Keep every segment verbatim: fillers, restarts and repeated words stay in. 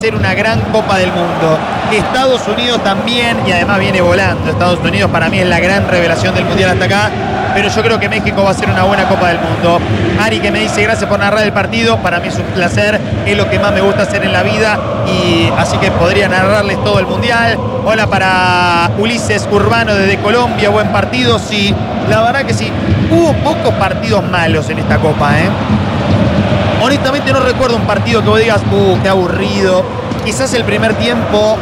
ser una gran Copa del Mundo. Estados Unidos también, y además viene volando. Estados Unidos para mí es la gran revelación del Mundial hasta acá, pero yo creo que México va a ser una buena Copa del Mundo. Ari, que me dice gracias por narrar el partido, para mí es un placer, es lo que más me gusta hacer en la vida, y así que podría narrarles todo el Mundial. Hola para Ulises Urbano desde Colombia, buen partido, sí, la verdad que sí. Hubo pocos partidos malos en esta Copa, ¿eh? Honestamente no recuerdo un partido que vos digas, uh, qué aburrido. Quizás el primer tiempo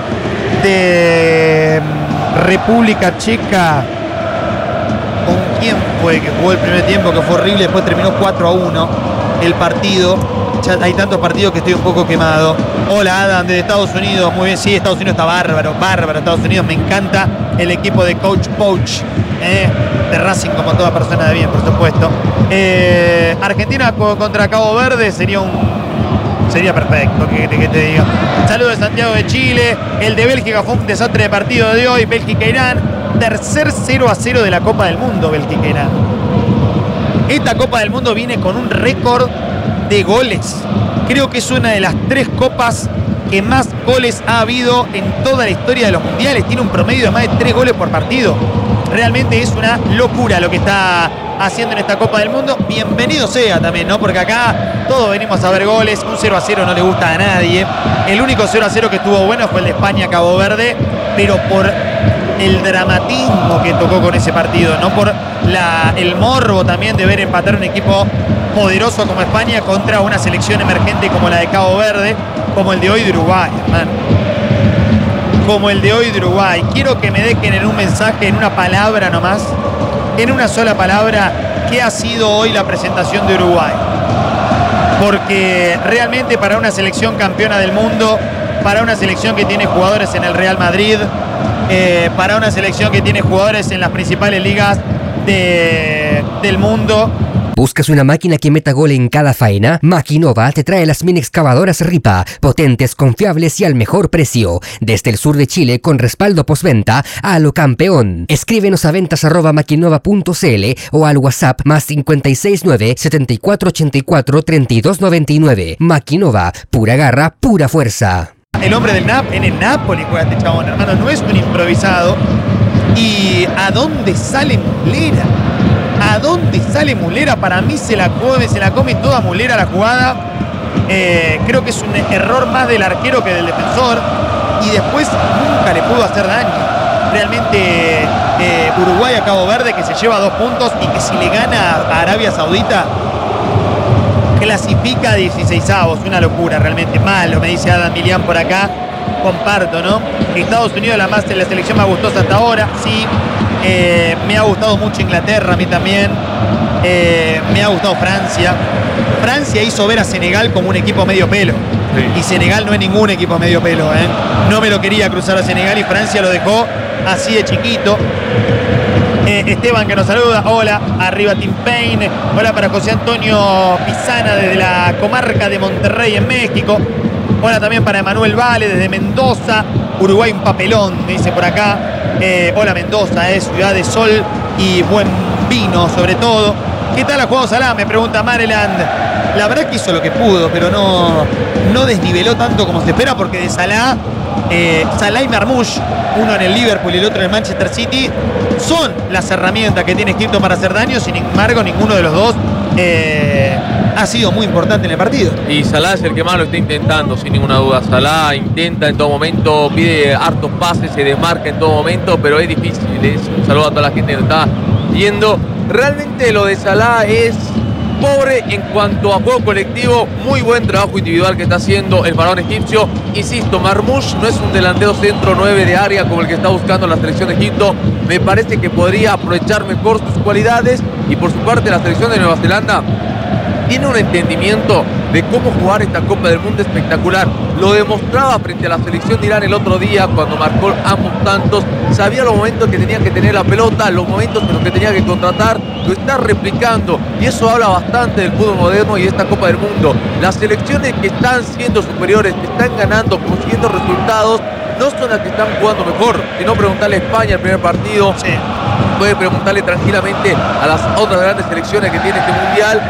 de República Checa. ¿Con quién fue que jugó el primer tiempo que fue horrible? Después terminó cuatro a uno el partido. Ya hay tantos partidos que estoy un poco quemado. Hola Adam desde Estados Unidos. Muy bien, sí, Estados Unidos está bárbaro, bárbaro. Estados Unidos me encanta el equipo de Coach Poach. Eh, de Racing, como toda persona de bien, por supuesto. Eh, Argentina contra Cabo Verde sería un sería perfecto, que, que, que te diga. Saludos de Santiago de Chile. El de Bélgica fue un desastre de partido de hoy. Bélgica-Irán, tercer cero a cero de la Copa del Mundo. Bélgica-Irán. Esta Copa del Mundo viene con un récord de goles. Creo que es una de las tres copas que más goles ha habido en toda la historia de los mundiales. Tiene un promedio de más de tres goles por partido. Realmente es una locura lo que está haciendo en esta Copa del Mundo. Bienvenido sea también, ¿no? Porque acá todos venimos a ver goles. Un cero a cero no le gusta a nadie. El único cero a cero que estuvo bueno fue el de España-Cabo Verde, pero por el dramatismo que tocó con ese partido, no por la, el morbo también de ver empatar un equipo poderoso como España contra una selección emergente como la de Cabo Verde, como el de hoy de Uruguay, hermano. Como el de hoy de Uruguay. Quiero que me dejen en un mensaje, en una palabra nomás, en una sola palabra, qué ha sido hoy la presentación de Uruguay. Porque realmente para una selección campeona del mundo, para una selección que tiene jugadores en el Real Madrid, eh, para una selección que tiene jugadores en las principales ligas de, del mundo. ¿Buscas una máquina que meta gol en cada faena? Maquinova te trae las mini excavadoras Ripa, potentes, confiables y al mejor precio. Desde el sur de Chile con respaldo postventa a lo campeón. Escríbenos a ventas arroba maquinova punto cl o al WhatsApp más cinco seis nueve, siete cuatro ocho cuatro, tres dos nueve nueve. Maquinova, pura garra, pura fuerza. El hombre del Nap, en el Napoli juega este chabón, hermano, no es un improvisado. ¿Y a dónde sale Muslera? ¿A dónde sale Muslera? Para mí se la come, se la come toda Muslera la jugada. Eh, creo que es un error más del arquero que del defensor. Y después nunca le pudo hacer daño. Realmente eh, Uruguay a Cabo Verde, que se lleva dos puntos y que si le gana a Arabia Saudita clasifica a dieciseisavos. Una locura, realmente malo, me dice Adam Milian por acá. Comparto, ¿no? Estados Unidos la, más, la selección más gustosa hasta ahora, sí. Eh, me ha gustado mucho Inglaterra, a mí también. Eh, me ha gustado Francia. Francia hizo ver a Senegal como un equipo medio pelo. Sí. Y Senegal no es ningún equipo medio pelo, ¿eh? No me lo quería cruzar a Senegal y Francia lo dejó así de chiquito. Eh, Esteban que nos saluda, hola, arriba Team Payne. Hola para José Antonio Pizana desde la comarca de Monterrey en México. Hola también para Emanuel Vale desde Mendoza. Uruguay un papelón, me dice por acá. Eh, hola Mendoza, es eh, ciudad de sol y buen vino sobre todo. ¿Qué tal ha jugado Salah? Me pregunta Maryland. La verdad que hizo lo que pudo, pero no, no desniveló tanto como se espera, porque de Salah, eh, Salah y Marmoush, uno en el Liverpool y el otro en el Manchester City, son las herramientas que tiene Egipto para hacer daño. Sin embargo, ninguno de los dos eh, ha sido muy importante en el partido. Y Salah es el que más lo está intentando, sin ninguna duda. Salah intenta en todo momento, pide hartos pases, se desmarca en todo momento, pero es difícil. Es un saludo a toda la gente que nos está viendo. Realmente lo de Salah es pobre en cuanto a juego colectivo. Muy buen trabajo individual que está haciendo el varón egipcio. Insisto, Marmoush no es un delantero centro nueve de área como el que está buscando la selección de Egipto. Me parece que podría aprovechar mejor sus cualidades. Y por su parte la selección de Nueva Zelanda tiene un entendimiento de cómo jugar esta Copa del Mundo espectacular. Lo demostraba frente a la selección de Irán el otro día cuando marcó ambos tantos. Sabía los momentos que tenía que tener la pelota, los momentos en los que tenía que contratar. Lo está replicando y eso habla bastante del fútbol moderno y de esta Copa del Mundo. Las selecciones que están siendo superiores, que están ganando, consiguiendo resultados, no son las que están jugando mejor. Si no, preguntarle a España el primer partido. Sí. Puede preguntarle tranquilamente a las otras grandes selecciones que tiene este mundial.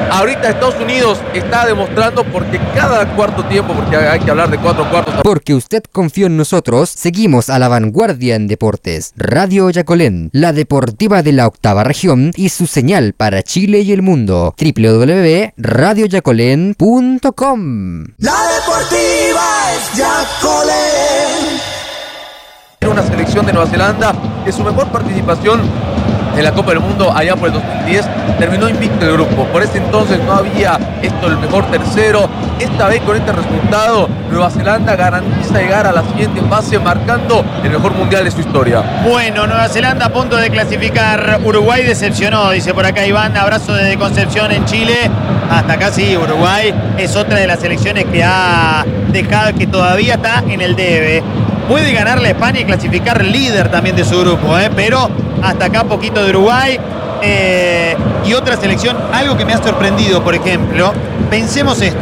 Ahorita Estados Unidos está demostrando, porque cada cuarto tiempo, porque hay que hablar de cuatro cuartos. Porque usted confió en nosotros, seguimos a la vanguardia en deportes. Radio Yacolén, la deportiva de la octava región y su señal para Chile y el mundo. doble u doble u doble punto radio yacolén punto com. La deportiva es Yacolén. Una selección de Nueva Zelanda que su mejor participación en la Copa del Mundo allá por el dos mil diez terminó invicto el grupo. Por ese entonces no había esto el mejor tercero. Esta vez con este resultado Nueva Zelanda garantiza llegar a la siguiente fase, marcando el mejor mundial de su historia. Bueno, Nueva Zelanda a punto de clasificar. Uruguay decepcionó, dice por acá Iván. Abrazo desde Concepción en Chile. Hasta acá sí, Uruguay es otra de las selecciones que ha dejado, que todavía está en el debe. Puede ganarle a España y clasificar líder también de su grupo, ¿eh? Pero hasta acá poquito de Uruguay. Eh, y otra selección, algo que me ha sorprendido, por ejemplo, pensemos esto.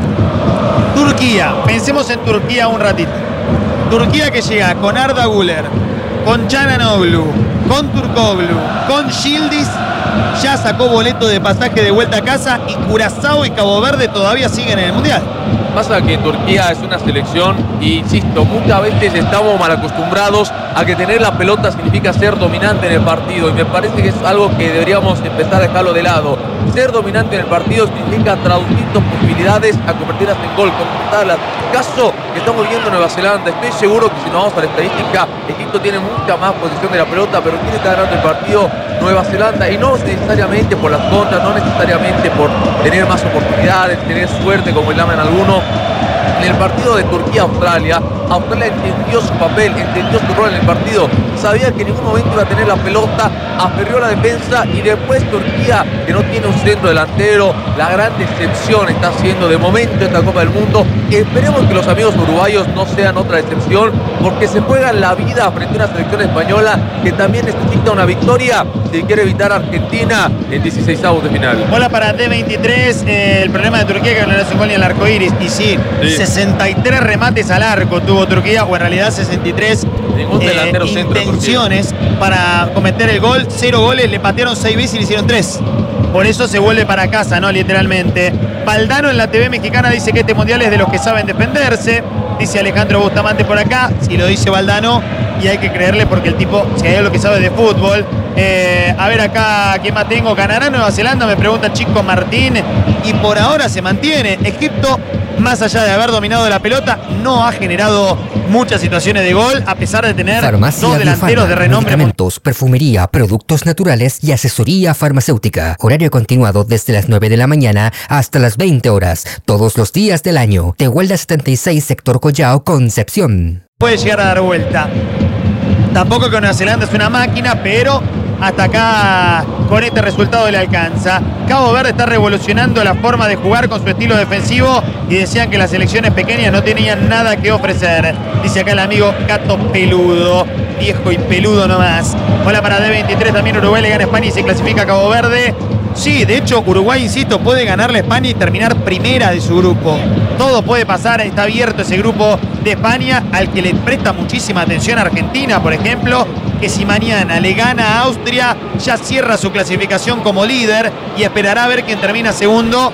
Turquía, pensemos en Turquía un ratito. Turquía que llega con Arda Güler, con Çalhanoğlu, con Turkoglu, con Yildiz, ya sacó boleto de pasaje de vuelta a casa, y Curazao y Cabo Verde todavía siguen en el Mundial. Pasa que Turquía es una selección, y insisto, muchas veces estamos mal acostumbrados a que tener la pelota significa ser dominante en el partido, y me parece que es algo que deberíamos empezar a dejarlo de lado. Ser dominante en el partido significa traducir tus posibilidades a convertirlas en gol, conquistarlas. Caso que estamos viendo en Nueva Zelanda. Estoy seguro que si nos vamos a la estadística, Egipto tiene mucha más posición de la pelota, pero ¿quién está ganando el partido? Nueva Zelanda, y no necesariamente por las contras, no necesariamente por tener más oportunidades, tener suerte como llaman algunos. En el partido de Turquía-Australia, Australia entendió su papel, entendió su rol en el partido, sabía que en ningún momento iba a tener la pelota, aferrió la defensa, y después Turquía, que no tiene un centro delantero, la gran decepción está siendo de momento esta Copa del Mundo. Esperemos que los amigos uruguayos no sean otra decepción, porque se juegan la vida frente a una selección española que también necesita una victoria si quiere evitar a Argentina en dieciseisavos de final. Bola para D veintitrés, eh, el problema de Turquía que no le hace un gol ni al arco iris, y sí, sí, sesenta y tres remates al arco tuvo Turquía, o en realidad sesenta y tres Ningún delantero eh, centro intenciones para cometer el gol, cero goles, le patearon seis veces y le hicieron tres. Por eso se vuelve para casa, ¿no? Literalmente. Valdano en la T V mexicana dice que este mundial es de los que saben defenderse. Dice Alejandro Bustamante por acá. Si lo dice Valdano, y hay que creerle porque el tipo, si hay algo que sabe de fútbol. Eh, a ver acá, ¿quién más tengo? ¿Ganará Nueva Zelanda? Me pregunta Chico Martín. Y por ahora se mantiene. Egipto, más allá de haber dominado la pelota, no ha generado muchas situaciones de gol, a pesar de tener Farmacia dos delanteros Biofarma, de renombre. Medicamentos, perfumería, productos naturales y asesoría farmacéutica. Horario continuado desde las nueve de la mañana hasta las veinte horas, todos los días del año. Tehuelda setenta y seis, Sector Collao, Concepción. Puede llegar a dar vuelta. Tampoco que Nueva Zelanda es una máquina, pero hasta acá con este resultado le alcanza. Cabo Verde está revolucionando la forma de jugar con su estilo defensivo, y decían que las selecciones pequeñas no tenían nada que ofrecer. Dice acá el amigo Gato Peludo, viejo y peludo nomás. Bola para D veintitrés, también Uruguay le gana a España y se clasifica a Cabo Verde. Sí, de hecho Uruguay, insisto, puede ganarle a España y terminar primera de su grupo. Todo puede pasar, está abierto ese grupo de España, al que le presta muchísima atención a Argentina, por ejemplo, que si mañana le gana a Austria, ya cierra su clasificación como líder y esperará a ver quién termina segundo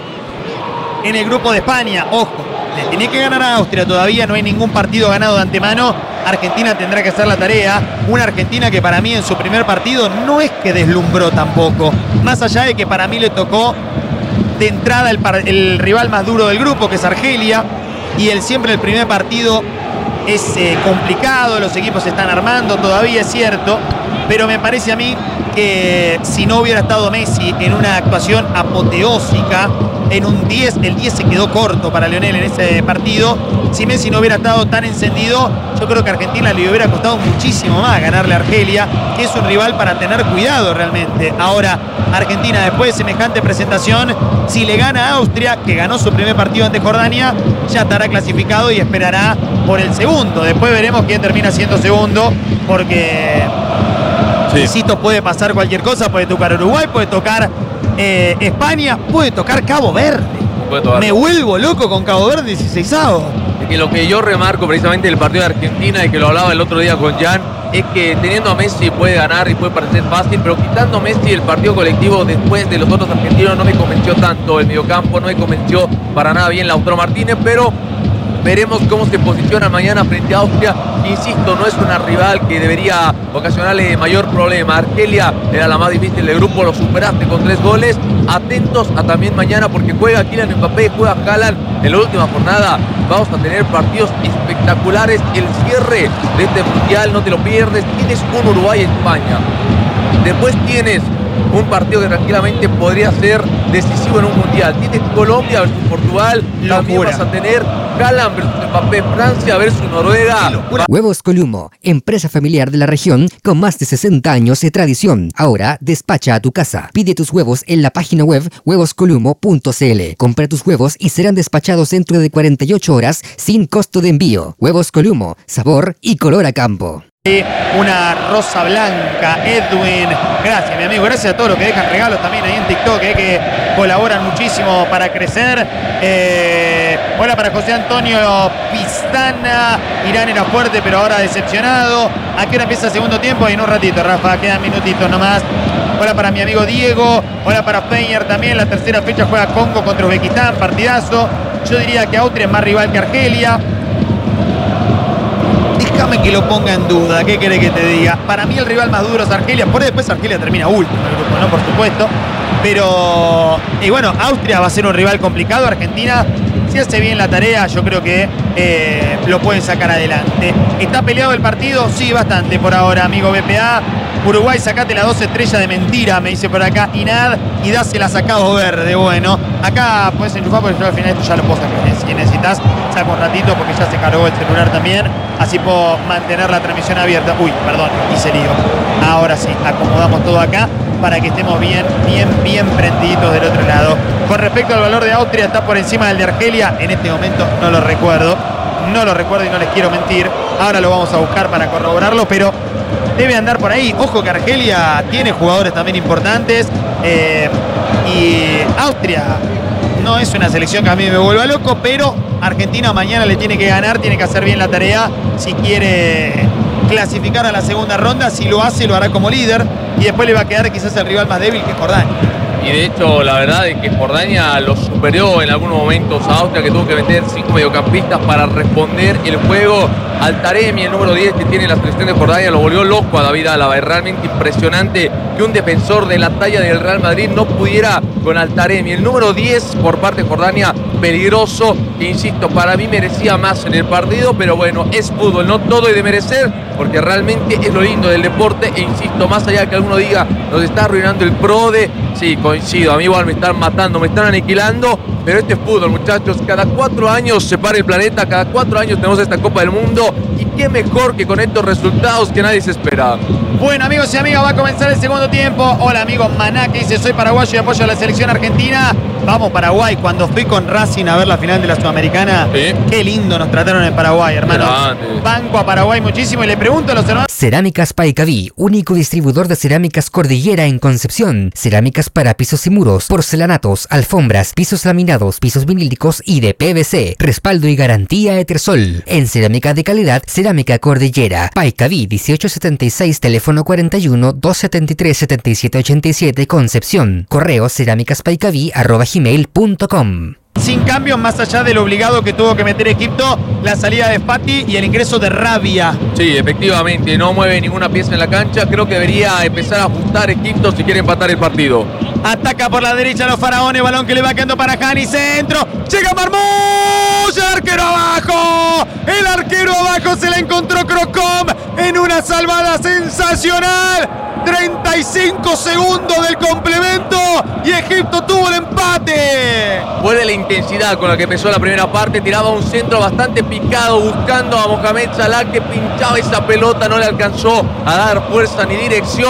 en el grupo de España. Ojo, le tiene que ganar a Austria, todavía no hay ningún partido ganado de antemano. Argentina tendrá que hacer la tarea. Una Argentina que para mí en su primer partido no es que deslumbró tampoco. Más allá de que para mí le tocó de entrada el, par el rival más duro del grupo, que es Argelia. Y el siempre el primer partido es eh, complicado, los equipos se están armando, todavía es cierto. Pero me parece a mí que si no hubiera estado Messi en una actuación apoteósica, en un diez, el diez se quedó corto para Lionel en ese partido. Si Messi no hubiera estado tan encendido, yo creo que a Argentina le hubiera costado muchísimo más ganarle a Argelia, que es un rival para tener cuidado realmente. Ahora, Argentina, después de semejante presentación, si le gana a Austria, que ganó su primer partido ante Jordania, ya estará clasificado y esperará por el segundo. Después veremos quién termina siendo segundo, porque... Sí. Insisto, puede pasar cualquier cosa, puede tocar Uruguay, puede tocar eh, España, puede tocar Cabo Verde. Me vuelvo loco con Cabo Verde dieciseisavo. que lo que yo remarco precisamente del partido de Argentina y que lo hablaba el otro día con Jan, es que teniendo a Messi puede ganar y puede parecer fácil, pero quitando a Messi el partido colectivo después de los otros argentinos no me convenció tanto el mediocampo, no me convenció para nada bien Lautaro Martínez, pero veremos cómo se posiciona mañana frente a Austria. Insisto, no es una rival que debería ocasionarle mayor problema. Argelia era la más difícil del grupo, lo superaste con tres goles. Atentos a también mañana porque juega Kylian Mbappé, juega Haaland en la última jornada. Vamos a tener partidos espectaculares. El cierre de este mundial, no te lo pierdes. Tienes un Uruguay-España. Después tienes un partido que tranquilamente podría ser decisivo en un mundial. Tienes Colombia versus Portugal. Locura. También vas a tener Haaland versus Mbappé, Francia versus Noruega. Huevos Columo, empresa familiar de la región con más de sesenta años de tradición. Ahora despacha a tu casa. Pide tus huevos en la página web huevos columo punto c l. Compra tus huevos y serán despachados dentro de cuarenta y ocho horas sin costo de envío. Huevos Columo, sabor y color a campo. Una rosa blanca, Edwin, gracias mi amigo, gracias a todos los que dejan regalos también ahí en TikTok, eh, que colaboran muchísimo para crecer. Eh, hola para José Antonio Pistana, Irán era fuerte pero ahora decepcionado. ¿A qué hora empieza el segundo tiempo? Y en un ratito, Rafa, quedan minutitos nomás. Hola para mi amigo Diego, hola para Feiner también, la tercera fecha juega Congo contra Uzbekistán, partidazo. Yo diría que Austria es más rival que Argelia. Déjame que lo ponga en duda, ¿qué querés que te diga? Para mí el rival más duro es Argelia, por ahí después Argelia termina último en el grupo, ¿no? Por supuesto. Pero, y bueno, Austria va a ser un rival complicado. Argentina, si hace bien la tarea, yo creo que eh, lo pueden sacar adelante. ¿Está peleado el partido? Sí, bastante por ahora, amigo B P A. Uruguay, sacate la dos estrellas de mentira, me dice por acá Inad, y dásela sacado verde. Bueno, acá puedes enchufar porque yo al final esto ya lo puedo sacar. Si necesitas, saco un ratito porque ya se cargó el celular también. Así puedo mantener la transmisión abierta. Uy, perdón, hice lío. Ahora sí, acomodamos todo acá para que estemos bien, bien, bien prendiditos del otro lado. Con respecto al valor de Austria, está por encima del de Argelia. En este momento no lo recuerdo. No lo recuerdo y no les quiero mentir. Ahora lo vamos a buscar para corroborarlo, pero debe andar por ahí. Ojo que Argelia tiene jugadores también importantes. Eh, y Austria no es una selección que a mí me vuelva loco, pero Argentina mañana le tiene que ganar, tiene que hacer bien la tarea si quiere clasificar a la segunda ronda. Si lo hace, lo hará como líder y después le va a quedar quizás el rival más débil, que es Jordania. Y de hecho, la verdad es que Jordania lo superó en algunos momentos a Austria, que tuvo que meter cinco mediocampistas para responder el juego. Al-Taremi, el número diez que tiene la selección de Jordania, lo volvió loco a David Álava. Es realmente impresionante que un defensor de la talla del Real Madrid no pudiera con Al-Taremi. El número diez por parte de Jordania, peligroso, que insisto, para mí merecía más en el partido, pero bueno, es fútbol, no todo es de merecer, porque realmente es lo lindo del deporte. E insisto, más allá de que alguno diga nos está arruinando el PRODE, sí, coincido, a mí igual me están matando, me están aniquilando, pero este es fútbol, muchachos. Cada cuatro años se para el planeta, cada cuatro años tenemos esta Copa del Mundo, y qué mejor que con estos resultados que nadie se espera. Bueno, amigos y amigas, va a comenzar el segundo tiempo. Hola, amigo Maná, que dice: soy paraguayo y apoyo a la selección argentina. Vamos, Paraguay. Cuando fui con Racing a ver la final de la Sudamericana, ¿sí? Qué lindo nos trataron en Paraguay, hermano. Banco a Paraguay muchísimo y le pregunto a los hermanos. Cerámicas Paicaví, único distribuidor de cerámicas Cordillera en Concepción. Cerámicas para pisos y muros, porcelanatos, alfombras, pisos laminados, pisos vinílicos y de P V C. Respaldo y garantía Etersol. En cerámica de calidad, Cerámica Cordillera. Paicaví, dieciocho setenta y seis, teléfono cuarenta y uno, doscientos setenta y tres, setenta y siete ochenta y siete, Concepción. Correo cerámicaspaicaví arroba gmail punto com. Sin cambios, más allá del obligado que tuvo que meter Egipto, la salida de Fati y el ingreso de Rabia. Sí, efectivamente, no mueve ninguna pieza en la cancha. Creo que debería empezar a ajustar Egipto si quiere empatar el partido. Ataca por la derecha los faraones, balón que le va quedando para Jani, centro, llega Marmoush, el arquero abajo, el arquero abajo, se la encontró Crocom en una salvada sensacional. treinta y cinco segundos del complemento y Egipto tuvo el empate. Fue de la intensidad con la que empezó la primera parte, tiraba un centro bastante picado buscando a Mohamed Salah, que pinchaba esa pelota, no le alcanzó a dar fuerza ni dirección.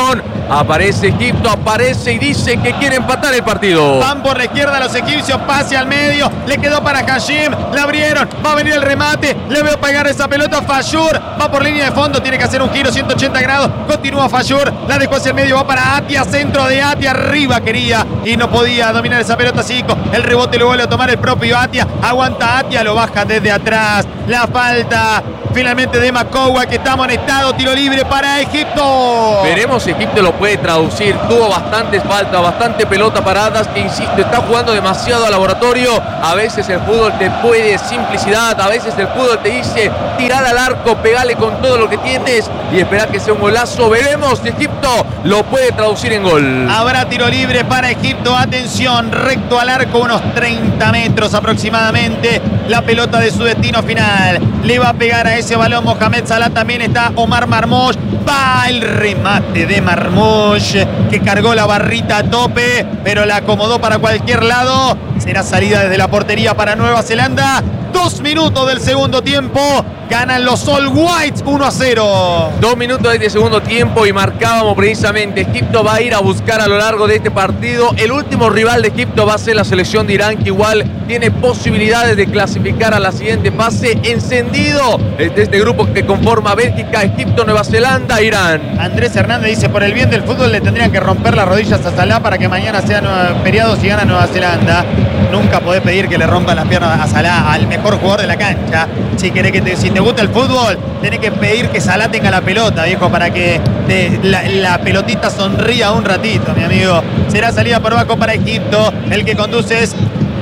Aparece Egipto, aparece y dice que quiere empatar el partido. Van por la izquierda los egipcios, pase al medio, le quedó para Hashim, la abrieron, va a venir el remate, le veo pegar esa pelota a Fayur, va por línea de fondo, tiene que hacer un giro ciento ochenta grados, continúa Fayur, la dejó hacia el medio, va para Atia, centro de Atia, arriba quería y no podía dominar esa pelota Zico, el rebote lo vuelve a tomar el propio Atia, aguanta Atia, lo baja desde atrás, la falta finalmente de Makowa que está amonestado, tiro libre para Egipto. Veremos si Egipto lo puede traducir, tuvo bastantes faltas, bastante pelota paradas, que insisto, está jugando demasiado a laboratorio, a veces el fútbol te puede simplicidad, a veces el fútbol te dice tirar al arco, pegale con todo lo que tienes y esperar que sea un golazo. Veremos si Egipto lo puede traducir en gol. Habrá tiro libre para Egipto, atención, recto al arco, unos treinta metros aproximadamente, la pelota de su destino final, le va a pegar a ese balón Mohamed Salah, también está Omar Marmoush, va el remate de Marmoush que cargó la barrita a tope, pero la acomodó para cualquier lado, será salida desde la portería para Nueva Zelanda. Dos minutos del segundo tiempo, ganan los All Whites uno a cero. Dos minutos de este segundo tiempo y marcábamos precisamente, Egipto va a ir a buscar a lo largo de este partido. El último rival de Egipto va a ser la selección de Irán, que igual tiene posibilidades de clasificar a la siguiente fase. Encendido de este grupo que conforma Bélgica, Egipto, Nueva Zelanda, Irán. Andrés Hernández dice, por el bien del fútbol le tendrían que romper las rodillas a Salah para que mañana sean feriados y gana Nueva Zelanda. Nunca podés pedir que le rompan las piernas a Salah, al mejor jugador de la cancha. Si querés que te, si te gusta el fútbol, tenés que pedir que Salah tenga la pelota, viejo, para que te, la, la pelotita sonría un ratito, mi amigo. Será salida por abajo para Egipto. El que conduce es...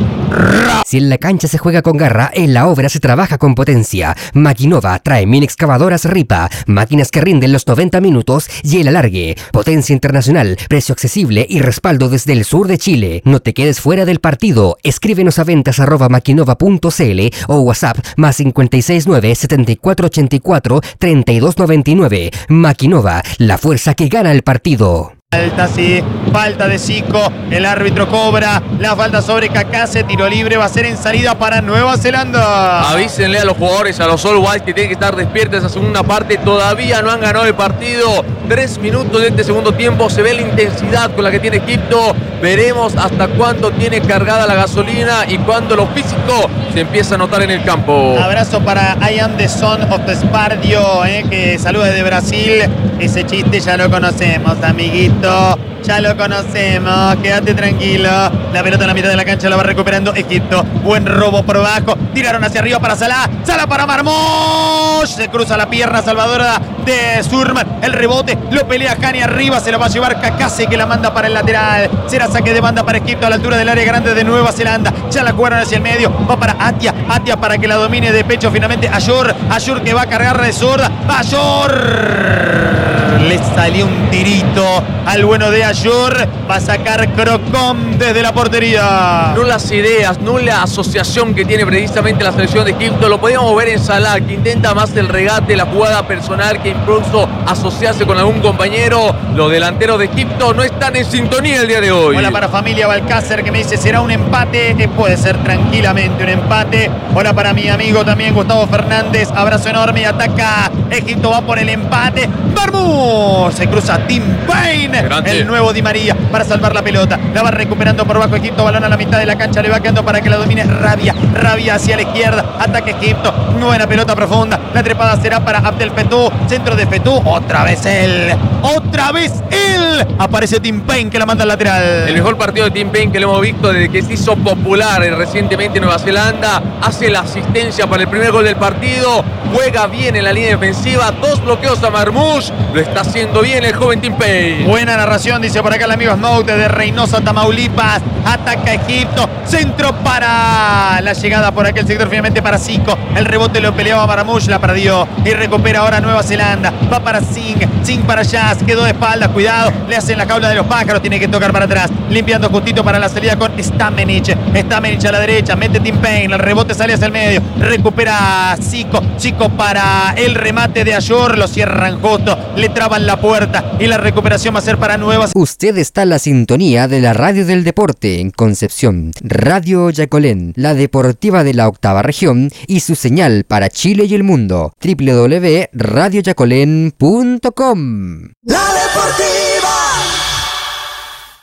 Si en la cancha se juega con garra, en la obra se trabaja con potencia. Maquinova trae mini excavadoras Ripa, máquinas que rinden los noventa minutos y el alargue. Potencia internacional, precio accesible y respaldo desde el sur de Chile. No te quedes fuera del partido. Escríbenos a ventas arroba maquinova punto cl o WhatsApp más cinco seis nueve, siete cuatro ocho cuatro, tres dos nueve nueve. Maquinova, la fuerza que gana el partido. Falta, sí, falta de Zico, el árbitro cobra la falta sobre Kakase, tiro libre, va a ser en salida para Nueva Zelanda. Avísenle a los jugadores, a los All Whites, que tienen que estar despiertos esa segunda parte, todavía no han ganado el partido. Tres minutos de este segundo tiempo, se ve la intensidad con la que tiene Egipto, veremos hasta cuándo tiene cargada la gasolina y cuándo lo físico se empieza a notar en el campo. Abrazo para I am the son of the Spardio, eh, que saluda desde Brasil, ese chiste ya lo conocemos, amiguito. Ya lo conocemos, quédate tranquilo. La pelota en la mitad de la cancha la va recuperando Egipto. Buen robo por abajo. Tiraron hacia arriba para Salah. Salah para Marmoush. Se cruza la pierna salvadora de Surman. El rebote lo pelea Hani arriba. Se lo va a llevar Kakase, que la manda para el lateral. Será saque de banda para Egipto a la altura del área grande de Nueva Zelanda. Ya la jugaron hacia el medio. Va para Atia. Atia para que la domine de pecho finalmente Ayur. Ayur que va a cargar de zurda. Ayur. Le salió un tirito al bueno de Ayur. Va a sacar Crocom desde la portería. No las ideas, no la asociación que tiene precisamente la selección de Egipto. Lo podíamos ver en Salah, que intenta más el regate, la jugada personal, que incluso asociarse con algún compañero. Los delanteros de Egipto no están en sintonía el día de hoy. Hola para familia Balcácer, que me dice será un empate, que puede ser tranquilamente un empate. Hola para mi amigo también Gustavo Fernández, abrazo enorme y ataca. Egipto va por el empate. Marmoush se cruza Tim Payne, Grande. El nuevo Di María para salvar la pelota. La va recuperando por bajo Egipto, balón a la mitad de la cancha, le va quedando para que la domine Rabia. Rabia hacia la izquierda, ataque Egipto, buena pelota profunda. La trepada será para Abdel Fetú, centro de Fetú, otra vez él, otra vez él. Aparece Tim Payne que la manda al lateral. El mejor partido de Tim Payne que lo hemos visto desde que se hizo popular recientemente en Nueva Zelanda. Hace la asistencia para el primer gol del partido, juega bien en la línea defensiva, dos bloqueos a Marmoush, lo está haciendo bien el joven Tim Payne. Buena narración, dice por acá el amigo Smoke desde Reynosa, Tamaulipas. Ataca Egipto, centro para la llegada por aquel sector finalmente para Zico. El rebote lo peleaba Marmoush, la perdió y recupera ahora Nueva Zelanda. Va para Singh, Singh para Jazz, quedó de espalda, cuidado, le hacen la jaula de los pájaros, tiene que tocar para atrás, limpiando justito para la salida con Stamenic. Stamenic a la derecha, mete Tim Payne, el rebote sale hacia el medio, recupera Zico, Zico para el remate de Ayur, lo cierran justo, le traban la puerta y la recuperación va a ser para Nueva Zelanda. Usted está en la sintonía de la radio del deporte en Concepción, Radio Yacolén, la deportiva de la octava región y su señal para Chile y el mundo, doble u doble u doble u punto radio yacolén punto com. La deportiva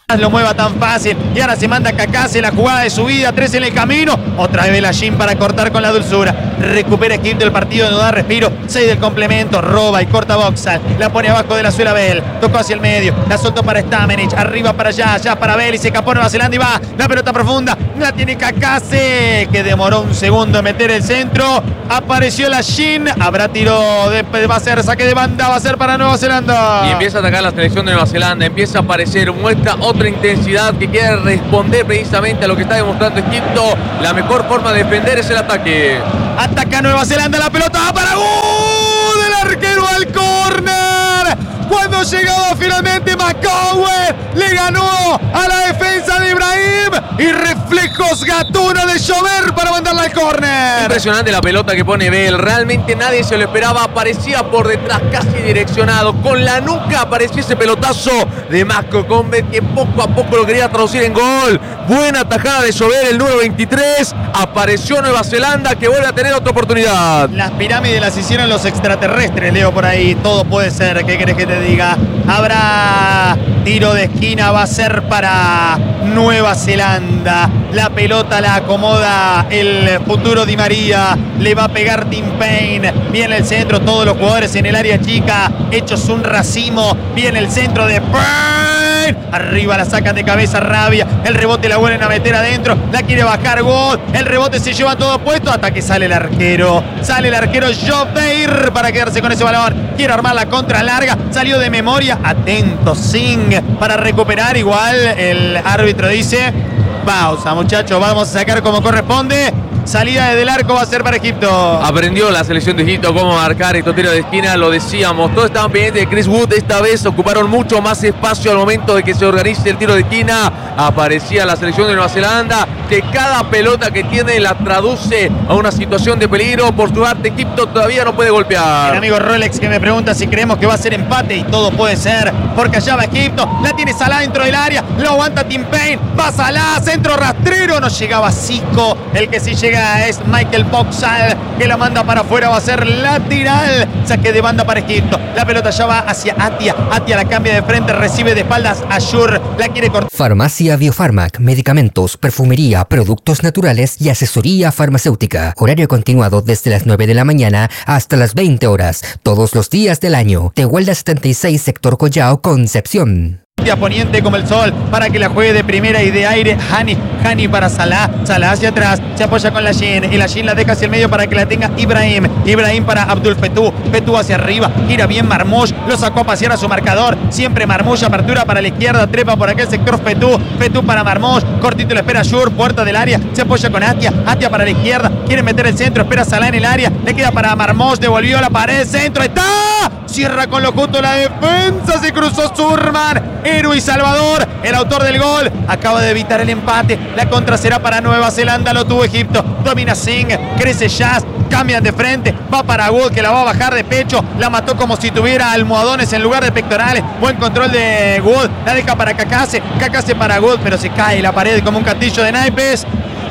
lo mueva tan fácil. Y ahora se manda Cacase, la jugada de subida, tres en el camino. Otra vez Belashim para cortar con la dulzura. Recupera Egipto el partido, no da respiro. seis del complemento, roba y corta Boxal. La pone abajo de la suela Bell. Tocó hacia el medio, la soltó para Stamenic. Arriba para allá, allá para Bell. Y se escapó Nueva Zelanda y va. La pelota profunda, la tiene Cacase, que demoró un segundo en meter el centro. Apareció la Shin. Habrá tiro, de, va a ser saque de banda, va a ser para Nueva Zelanda. Y empieza a atacar la selección de Nueva Zelanda. Empieza a aparecer, muestra otra intensidad que quiere responder precisamente a lo que está demostrando Egipto. La mejor forma de defender es el ataque. Ataca Nueva Zelanda, la pelota va para gol del arquero al córner. Cuando llegaba finalmente McCowan, le ganó a la defensa de Ibrahim y reflejos Gatuna de Llover para mandarla al córner. Impresionante la pelota que pone Bell, realmente nadie se lo esperaba, aparecía por detrás casi direccionado, con la nuca apareció ese pelotazo de Marco Convet que poco a poco lo quería traducir en gol. Buena tajada de Llover, el número veintitrés, apareció Nueva Zelanda que vuelve a tener otra oportunidad. Las pirámides las hicieron los extraterrestres, leo por ahí, todo puede ser, ¿qué querés que te diga? Habrá tiro de esquina, va a ser para Nueva Zelanda. La pelota la acomoda el futuro Di María, le va a pegar Tim Payne. Viene el centro, todos los jugadores en el área chica, hechos un racimo. Viene el centro de Payne, arriba la sacan de cabeza Rabia. El rebote la vuelven a meter adentro, la quiere bajar Wood. El rebote se lleva todo puesto hasta que sale el arquero. Sale el arquero Joveir para quedarse con ese balón. Quiere armar la contra larga, salió de memoria. Atento Singh para recuperar. Igual el árbitro dice: pausa, muchachos, vamos a sacar como corresponde. Salida desde el arco va a ser para Egipto. Aprendió la selección de Egipto cómo marcar estos tiros de esquina, lo decíamos. Todos estaban pendientes de Chris Wood. Esta vez ocuparon mucho más espacio al momento de que se organice el tiro de esquina. Aparecía la selección de Nueva Zelanda, que cada pelota que tiene la traduce a una situación de peligro. Por su arte, Egipto todavía no puede golpear. El amigo Rolex que me pregunta si creemos que va a ser empate, y todo puede ser, porque allá va Egipto. La tiene Salah dentro del área, lo aguanta Tim Payne. Va Salah, centro rastrero, no llegaba Zico. El que sí llega es Michael Boxall, que la manda para afuera, va a ser lateral. Saque de banda para Egipto. La pelota ya va hacia Atia. Atia la cambia de frente, recibe de espaldas a Shur. La quiere cortar. Farmacia Biofarmac, medicamentos, perfumería, productos naturales y asesoría farmacéutica. Horario continuado desde las nueve de la mañana hasta las veinte horas, todos los días del año. Tehuelda setenta y seis, sector Collao, Concepción. Poniente como el sol para que la juegue de primera y de aire. Hani, Hani para Salah, Salah hacia atrás, se apoya con la Shin y la Shin la deja hacia el medio para que la tenga Ibrahim. Ibrahim para Abdul Fetu, Fetu hacia arriba, gira bien Marmoush, lo sacó a pasear a su marcador. Siempre Marmoush, apertura para la izquierda, trepa por aquel sector Fetu, Fetu para Marmoush, cortito lo espera Shur, puerta del área, se apoya con Atia, Atia para la izquierda, quiere meter el centro, espera Salah en el área, le queda para Marmoush, devolvió la pared, centro, está, cierra con lo justo la defensa, se cruzó Surman. Héroe y Salvador, el autor del gol, acaba de evitar el empate. La contra será para Nueva Zelanda, lo tuvo Egipto. Domina Singh, crece Jazz, cambian de frente, va para Wood, que la va a bajar de pecho. La mató como si tuviera almohadones en lugar de pectorales. Buen control de Wood, la deja para Cacase, Cacase para Wood, pero se cae la pared como un castillo de naipes.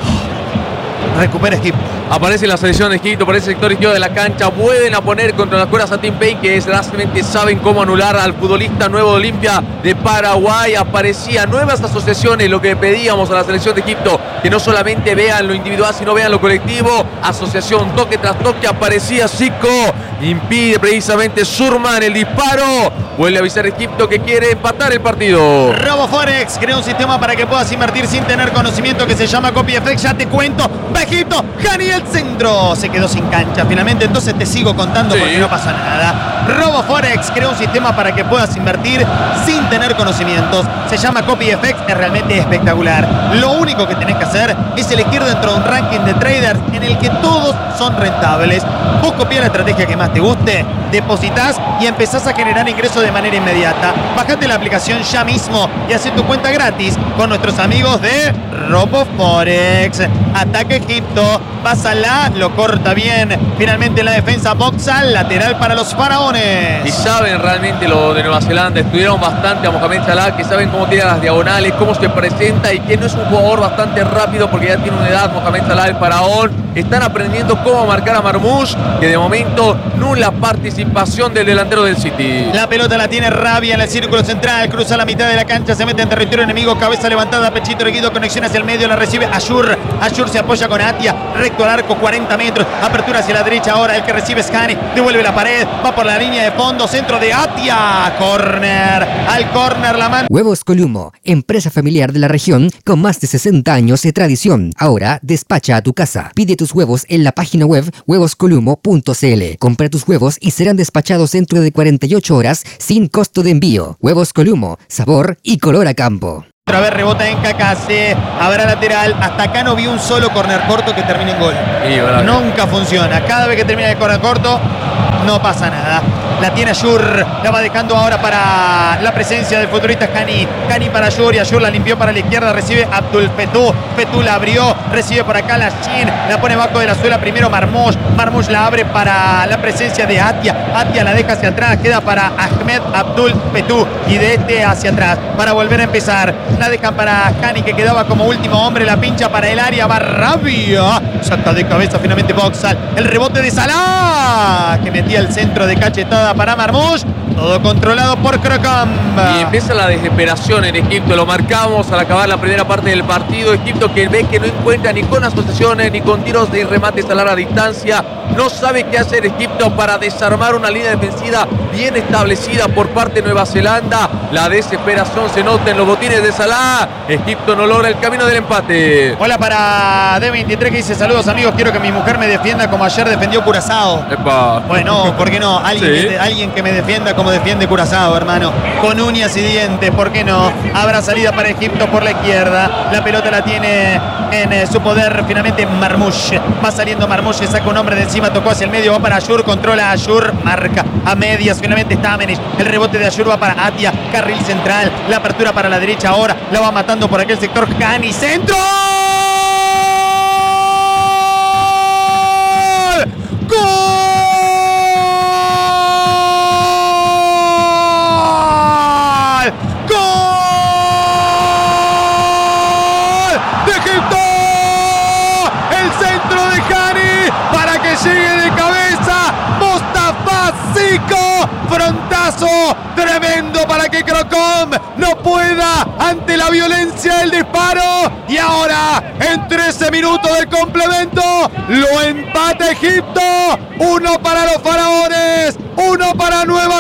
Recupera Egipto. Aparece la selección de Egipto por ese sector izquierdo de la cancha. Vuelven a poner contra las cuerdas a Tim Payne, que realmente saben cómo anular al futbolista nuevo de Olimpia de Paraguay. Aparecían nuevas asociaciones, lo que pedíamos a la selección de Egipto, que no solamente vean lo individual, sino vean lo colectivo. Asociación, toque tras toque, aparecía Zico. Impide precisamente Surman el disparo. Vuelve a avisar Egipto que quiere empatar el partido. RoboForex crea un sistema para que puedas invertir sin tener conocimiento, que se llama CopyFX. Ya te cuento. Va Egipto, Hani el centro. Se quedó sin cancha finalmente, entonces te sigo contando, sí, porque no pasa nada. RoboForex crea un sistema para que puedas invertir sin tener conocimientos. Se llama CopyFX, es realmente espectacular. Lo único que tenés que hacer es elegir dentro de un ranking de traders en el que todos son rentables. Vos copiás la estrategia que más te guste, depositas y empezás a generar ingresos de manera inmediata. Bajate la aplicación ya mismo y hacé tu cuenta gratis con nuestros amigos de RoboForex. Ataca Egipto, pasa la, lo corta bien. Finalmente la defensa Boxall, lateral para los faraones. faraones. Y saben realmente lo de Nueva Zelanda, estudiaron bastante a Mohamed Salah, que saben cómo tira las diagonales, cómo se presenta y que no es un jugador bastante rápido porque ya tiene una edad. Mohamed Salah, el faraón, están aprendiendo cómo marcar a Marmoush, que de momento nula participación del delantero del City. La pelota la tiene Rabia en el círculo central, cruza la mitad de la cancha, se mete en territorio enemigo, cabeza levantada, pechito erguido, conexión hacia el medio, la recibe Ashur. Ashur se apoya con Atia, recto al arco, cuarenta metros, apertura hacia la derecha ahora, el que recibe es Hani, devuelve la pared, va por la línea de fondo, centro de Atia, córner, al córner la mano. Huevos Columo, empresa familiar de la región con más de sesenta años de tradición. Ahora despacha a tu casa. Pide tus huevos en la página web huevos columo punto c l. Compra tus huevos y serán despachados dentro de cuarenta y ocho horas sin costo de envío. Huevos Columo, sabor y color a campo. Otra vez rebota en Cacase, habrá lateral. Hasta acá no vi un solo córner corto que termine en gol. Sí, bueno, nunca funciona. Cada vez que termina el córner corto, no pasa nada. La tiene Ashur, la va dejando ahora para la presencia del futurista Hani. Hani para Ashur y Ashur la limpió para la izquierda. Recibe Abdul Fetu. Fetu la abrió, recibe por acá la Shin. La pone bajo de la suela primero Marmoush. Marmoush la abre para la presencia de Atia. Atia la deja hacia atrás, queda para Ahmed Abdul Fetu. Y de este hacia atrás para volver a empezar. La dejan para Hani, que quedaba como último hombre. La pincha para el área, va Rabia. Saca de cabeza finalmente Boxall. El rebote de Salah, que metía el centro de cachetada para Marmoush. Todo controlado por Crocombe. Y empieza la desesperación en Egipto. Lo marcamos al acabar la primera parte del partido. Egipto que ve que no encuentra ni con asociaciones ni con tiros de remates a larga distancia. No sabe qué hacer Egipto para desarmar una línea defensiva bien establecida por parte de Nueva Zelanda. La desesperación se nota en los botines de Salah. Egipto no logra el camino del empate. Hola para D veintitrés que dice: saludos amigos, quiero que mi mujer me defienda como ayer defendió Curazao. Epa. Bueno, ¿por qué no? Alguien, Sí. que, alguien que me defienda como defiende Curazao, hermano. Con uñas y dientes, ¿por qué no? Habrá salida para Egipto por la izquierda. La pelota la tiene en eh, su poder finalmente Marmoush. Va saliendo Marmoush, saca un hombre de encima, tocó hacia el medio, va para Ashur, controla a Ashur, marca a medias, finalmente está Amenech. El rebote de Ashur va para Atia, carril central. La apertura para la derecha ahora, la va matando por aquel sector Hani, centro. ¡Gol! Sigue de cabeza Mostafa Zico, frontazo tremendo para que Crocombe no pueda ante la violencia del disparo. Y ahora en trece minutos del complemento lo empata Egipto. Uno para los faraones, uno para Nueva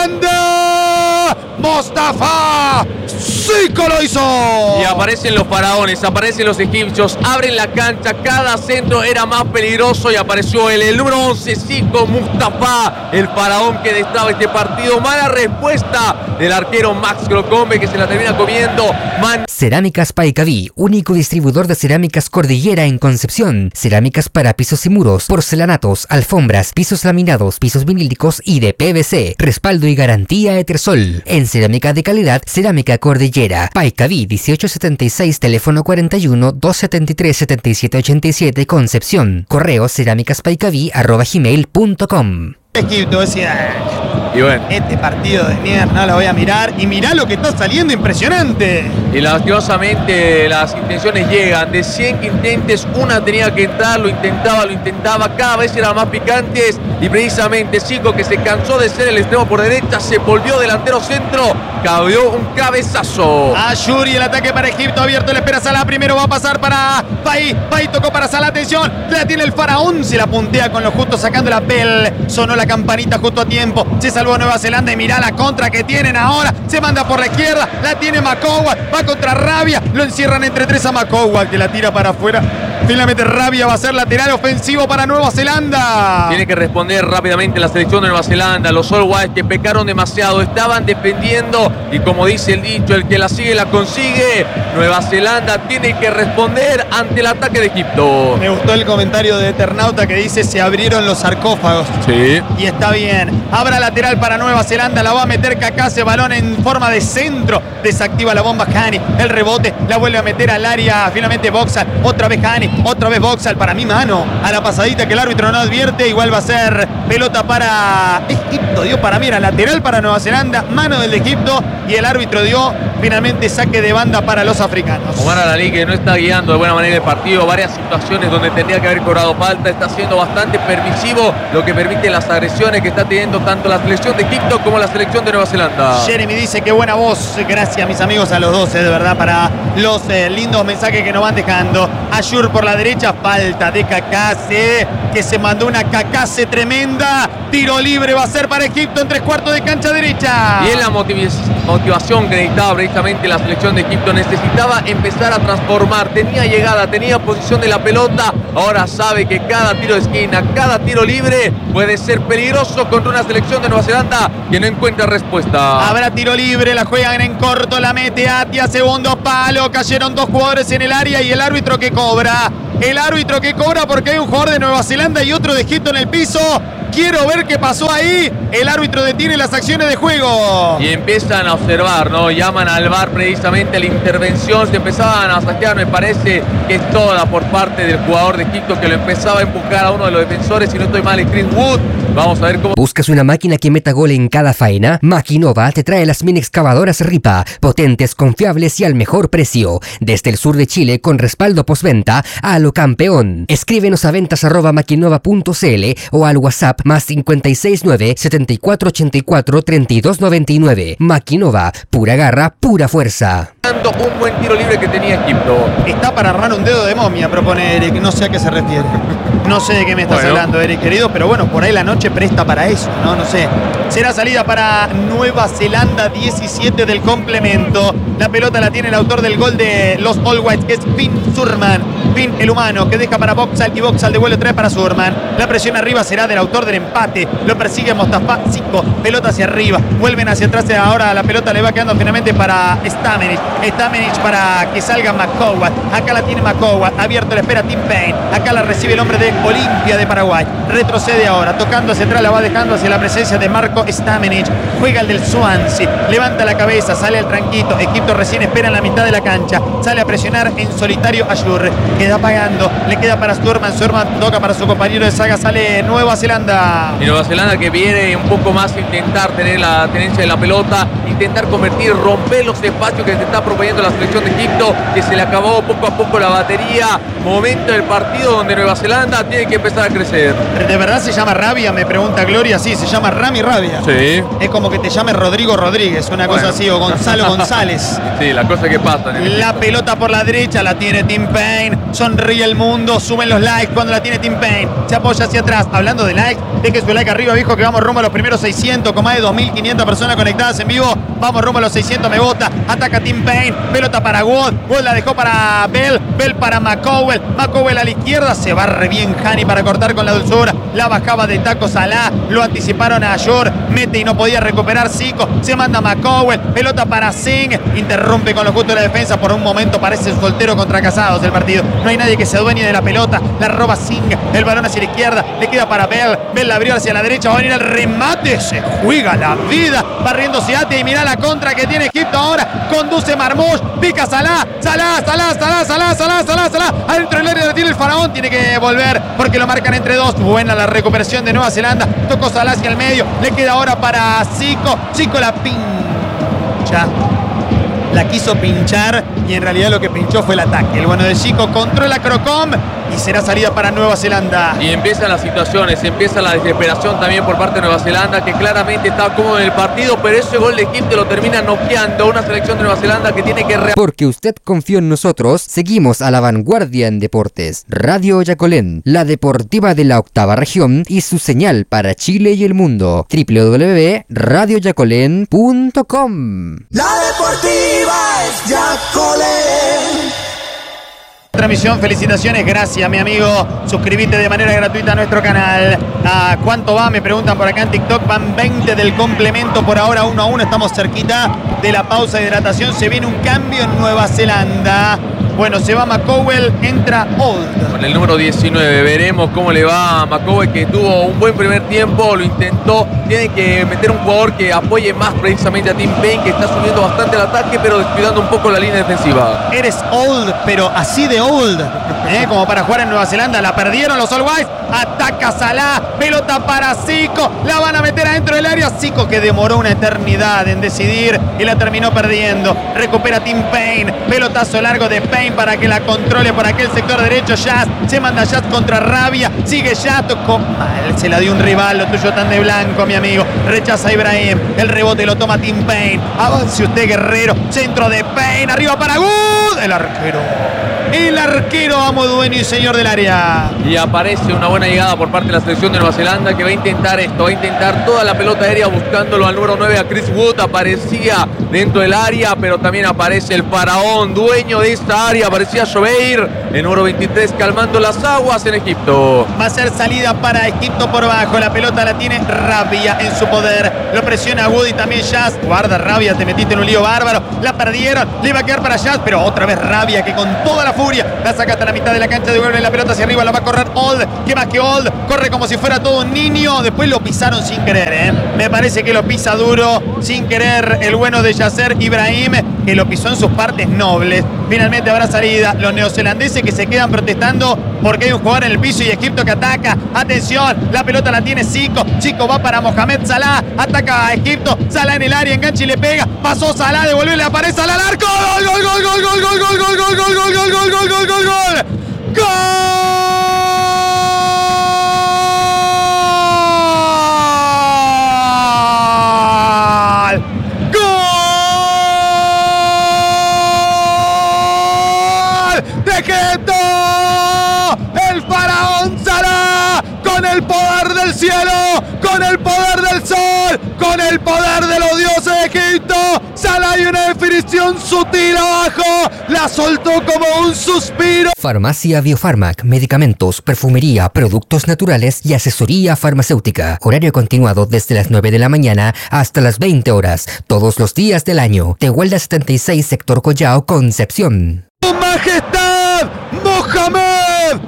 Zelanda. Mostafa Zico lo hizo. Y aparecen los faraones, aparecen los egipcios, abren la cancha, cada centro era más peligroso y apareció él, el número once, Zico Mustafa, el faraón que destraba este partido. Mala respuesta del arquero Max Crocombe, que se la termina comiendo. Man Cerámicas Paicaví, único distribuidor de cerámicas Cordillera en Concepción. Cerámicas para pisos y muros, porcelanatos, alfombras, pisos laminados, pisos vinílicos y de P V C. Respaldo y garantía Etersol. En cerámica de calidad, Cerámica Cordillera. Paicaví dieciocho setenta y seis, teléfono cuarenta y uno, doscientos setenta y tres, setenta y siete ochenta y siete, Concepción. Correo cerámicaspaicaví arroba gmail punto com. Egipto decía: y bueno, este partido de mierda no lo voy a mirar. Y mirá lo que está saliendo, impresionante. y lastimosamente las intenciones llegan. De cien que intentes, una tenía que entrar, lo intentaba, lo intentaba, cada vez eran más picantes. Y precisamente Zico, que se cansó de ser el extremo por derecha, se volvió delantero centro, cabió un cabezazo. Ashur y el ataque para Egipto abierto, le espera Salah, primero va a pasar para Pai, Pai tocó para Salah, atención, la tiene el faraón, se la puntea con lo justo sacando la Bell, sonó la campanita justo a tiempo, se salvó Nueva Zelanda y mirá la contra que tienen ahora, se manda por la izquierda, la tiene Makowal, va contra Rabia, lo encierran entre tres a Makowal, que la tira para afuera. Finalmente Rabia va a ser lateral ofensivo para Nueva Zelanda. Tiene que responder rápidamente la selección de Nueva Zelanda. Los All Whites, que pecaron demasiado, estaban defendiendo y, como dice el dicho, el que la sigue la consigue. Nueva Zelanda tiene que responder ante el ataque de Egipto. Me gustó el comentario de Eternauta que dice: se abrieron los sarcófagos. Sí. Y está bien. Habrá lateral para Nueva Zelanda. La va a meter Cacase. Balón en forma de centro. Desactiva la bomba Hani. El rebote. La vuelve a meter al área. Finalmente Boxall. Otra vez Hani. Otra vez Boxall, para mí mano. A la pasadita que el árbitro no advierte. Igual va a ser pelota para Egipto. Dio para mí, era lateral para Nueva Zelanda. Mano del de Egipto. Y el árbitro dio finalmente saque de banda para los africanos. Omar Alalí, que no está guiando de buena manera el partido. Varias situaciones donde tendría que haber cobrado falta. Está siendo bastante permisivo, lo que permite las agresiones que está teniendo tanto la selección de Egipto como la selección de Nueva Zelanda. Jeremy dice que buena voz. Gracias, mis amigos, a los dos, eh, de verdad, para los eh, lindos mensajes que nos van dejando. Ayur por la derecha, falta de Cacase, que se mandó una Cacase tremenda. Tiro libre va a ser para Egipto en tres cuartos de cancha derecha. Y en la motiv- motivación que necesitaba precisamente la selección de Egipto, necesitaba empezar a transformar. Tenía llegada, tenía posición de la pelota. Ahora sabe que cada tiro de esquina, cada tiro libre puede ser peligroso contra una selección de Nueva Zelanda que no encuentra respuesta. Habrá tiro libre, la juegan en corto, la mete Atia, segundo palo. Cayeron dos jugadores en el área y el árbitro que cobra. El árbitro que cobra porque hay un jugador de Nueva Zelanda y otro de Egipto en el piso. Quiero ver qué pasó ahí. El árbitro detiene las acciones de juego. Y empiezan a observar, ¿no? Llaman al V A R precisamente la intervención. Se empezaban a saquear, me parece que es toda por parte del jugador de Egipto que lo empezaba a empujar a uno de los defensores. Si no estoy mal, es Chris Wood. Vamos a ver cómo... ¿Buscas una máquina que meta gol en cada faena? Maquinova te trae las mini excavadoras Ripa, potentes, confiables y al mejor precio. Desde el sur de Chile con respaldo postventa a lo campeón. Escríbenos a ventas arroba maquinova punto cl o al WhatsApp más cincuenta y seis nueve, setenta y cuatro ochenta y cuatro, treinta y dos noventa y nueve. Maquinova, pura garra, pura fuerza. un buen tiro libre que tenía Egipto. Está para armar un dedo de momia, propone Eric. No sé a qué se refiere. No sé de qué me estás Bueno. hablando, Eric, querido, pero bueno, por ahí la noche presta para eso, ¿no? No sé. Será salida para Nueva Zelanda, diecisiete del complemento. La pelota la tiene el autor del gol de los All Whites, que es Finn Surman. Finn, el humano, que deja para Boxall y Boxall devuelve tres para Surman. La presión arriba será del autor del empate. Lo persigue Mostafa Zico. Pelota hacia arriba. Vuelven hacia atrás. Ahora la pelota le va quedando finalmente para Stamenic. Stamenic para que salga McCowat. Acá la tiene McCowat. Abierto la espera Tim Payne. Acá la recibe el hombre de Olimpia de Paraguay. Retrocede ahora. Tocando hacia atrás. La va dejando hacia la presencia de Marco Stamenic. Juega el del Swansea. Levanta la cabeza. Sale al tranquito. Egipto recién espera en la mitad de la cancha. Sale a presionar en solitario Ayur. Queda pagando. Le queda para Sturman. Sturman toca para su compañero de saga. Sale Nueva Zelanda. Y Nueva Zelanda que viene un poco más a intentar tener la tenencia de la pelota, intentar convertir, romper los espacios que se está proponiendo la selección de Egipto, que se le acabó poco a poco la batería. Momento del partido donde Nueva Zelanda tiene que empezar a crecer. ¿De verdad se llama Rabia? Me pregunta Gloria. Sí, se llama Rami Rabia. Sí. Es como que te llame Rodrigo Rodríguez, una Bueno. cosa así, o Gonzalo González. Sí, la cosa que pasa. La pelota por la derecha la tiene Tim Payne. Sonríe el mundo, suben los likes cuando la tiene Tim Payne. Se apoya hacia atrás. Hablando de likes, deje su like arriba, viejo, que vamos rumbo a los primeros seiscientos, con más de dos mil quinientas personas conectadas en vivo. Vamos rumbo a los seiscientos, me vota. Ataca Tim Payne. Pelota para Wood. Wood la dejó para Bell. Bell para McCowell. McCowell a la izquierda. Se barre bien Hani para cortar con la dulzura. La bajaba de taco Salah. Lo anticiparon a Ayur. Mete y no podía recuperar Zico. Se manda McCowell. Pelota para Singh. Interrumpe con lo justo de la defensa. Por un momento parece un soltero contra casados el partido. No hay nadie que se adueñe de la pelota. La roba Singh. El balón hacia la izquierda. Le queda para Bell. Bell la abrió hacia la derecha. Va a venir el remate. Se juega la vida. Barriendo Siate. Y mirá la contra que tiene Egipto ahora. Conduce Marmoush. Pica Salah. Salah, Salah, Salah, Salah, Salah, Salah, Salah. Adentro del área la tiene el faraón. Tiene que volver porque lo marcan entre dos. Buena la recuperación de Nueva Zelanda. Tocó Salah hacia el medio. Le queda ahora para Zico. Zico la pincha. La quiso pinchar y en realidad lo que pinchó fue el ataque. El bueno de Zico controla Crocom y será salida para Nueva Zelanda. Y empiezan las situaciones, empieza la desesperación también por parte de Nueva Zelanda, que claramente está cómodo en el partido, pero ese gol de Egipto lo termina noqueando una selección de Nueva Zelanda que tiene que... Re- Porque usted confió en nosotros, seguimos a la vanguardia en deportes. Radio Yacolén, la deportiva de la octava región y su señal para Chile y el mundo. doble u doble u doble u punto radio yacolén punto com. La deportiva es Yacolén. Transmisión, felicitaciones, gracias mi amigo. Suscríbete de manera gratuita a nuestro canal. ¿A cuánto va? Me preguntan por acá en TikTok. Van veinte del complemento por ahora, uno a uno. Estamos cerquita de la pausa de hidratación. Se viene un cambio en Nueva Zelanda. Bueno, se va McCowell, entra Old. Con el número diecinueve, veremos cómo le va a McCowell, que tuvo un buen primer tiempo, lo intentó. Tiene que meter un jugador que apoye más precisamente a Tim Paine, que está subiendo bastante el ataque, pero descuidando un poco la línea defensiva. Eres Old, pero así de Old, ¿eh? Como para jugar en Nueva Zelanda. La perdieron los All Whites. Ataca Salah, pelota para Zico, la van a meter adentro del área. Zico, que demoró una eternidad en decidir y la terminó perdiendo. Recupera Tim Paine, pelotazo largo de Paine para que la controle por aquel sector derecho. Jazz, se manda Jazz contra Rabia, sigue Jazz, tocó mal, se la dio un rival, lo tuyo tan de blanco, mi amigo. Rechaza a Ibrahim, el rebote lo toma Tim Paine. Avance usted, guerrero, centro de Paine, arriba para Good, el arquero. El arquero, amo, dueño y señor del área. Y aparece una buena llegada por parte de la selección de Nueva Zelanda, que va a intentar esto, va a intentar toda la pelota aérea buscándolo al número nueve, a Chris Wood. Aparecía dentro del área, pero también aparece el faraón, dueño de esta área. Aparecía Jobeir, el número veintitrés, calmando las aguas en Egipto. Va a ser salida para Egipto por bajo. La pelota la tiene Rabia en su poder. Lo presiona Wood y también Jazz. Guarda, Rabia, te metiste en un lío bárbaro. La perdieron, le iba a quedar para Jazz, pero otra vez Rabia, que con toda la furia la saca hasta la mitad de la cancha, devuelve la pelota hacia arriba, la va a correr Old. ¿Qué más que Old? Corre como si fuera todo un niño. Después lo pisaron sin querer, ¿eh? Me parece que lo pisa duro, sin querer, el bueno de Yasser Ibrahim, que lo pisó en sus partes nobles. Finalmente habrá salida. Los neozelandeses que se quedan protestando porque hay un jugador en el piso y Egipto que ataca. Atención, la pelota la tiene Zico. Zico va para Mohamed Salah. Ataca a Egipto. Salah en el área, engancha y le pega. Pasó Salah, devuelve, le aparece Salah al arco. ¡Gol, gol, gol, gol, gol, gol, gol, gol, gol, gol, gol, gol, gol, gol, gol, gol, gol! ¡Gol! Cielo, con el poder del sol, con el poder de los dioses de Egipto. Salah, y una definición sutil abajo, la soltó como un suspiro. Farmacia Biofarmac, medicamentos, perfumería, productos naturales y asesoría farmacéutica. Horario continuado desde las nueve de la mañana hasta las veinte horas, todos los días del año. Tehuelda setenta y seis, sector Collao, Concepción. ¡Su majestad Mohamed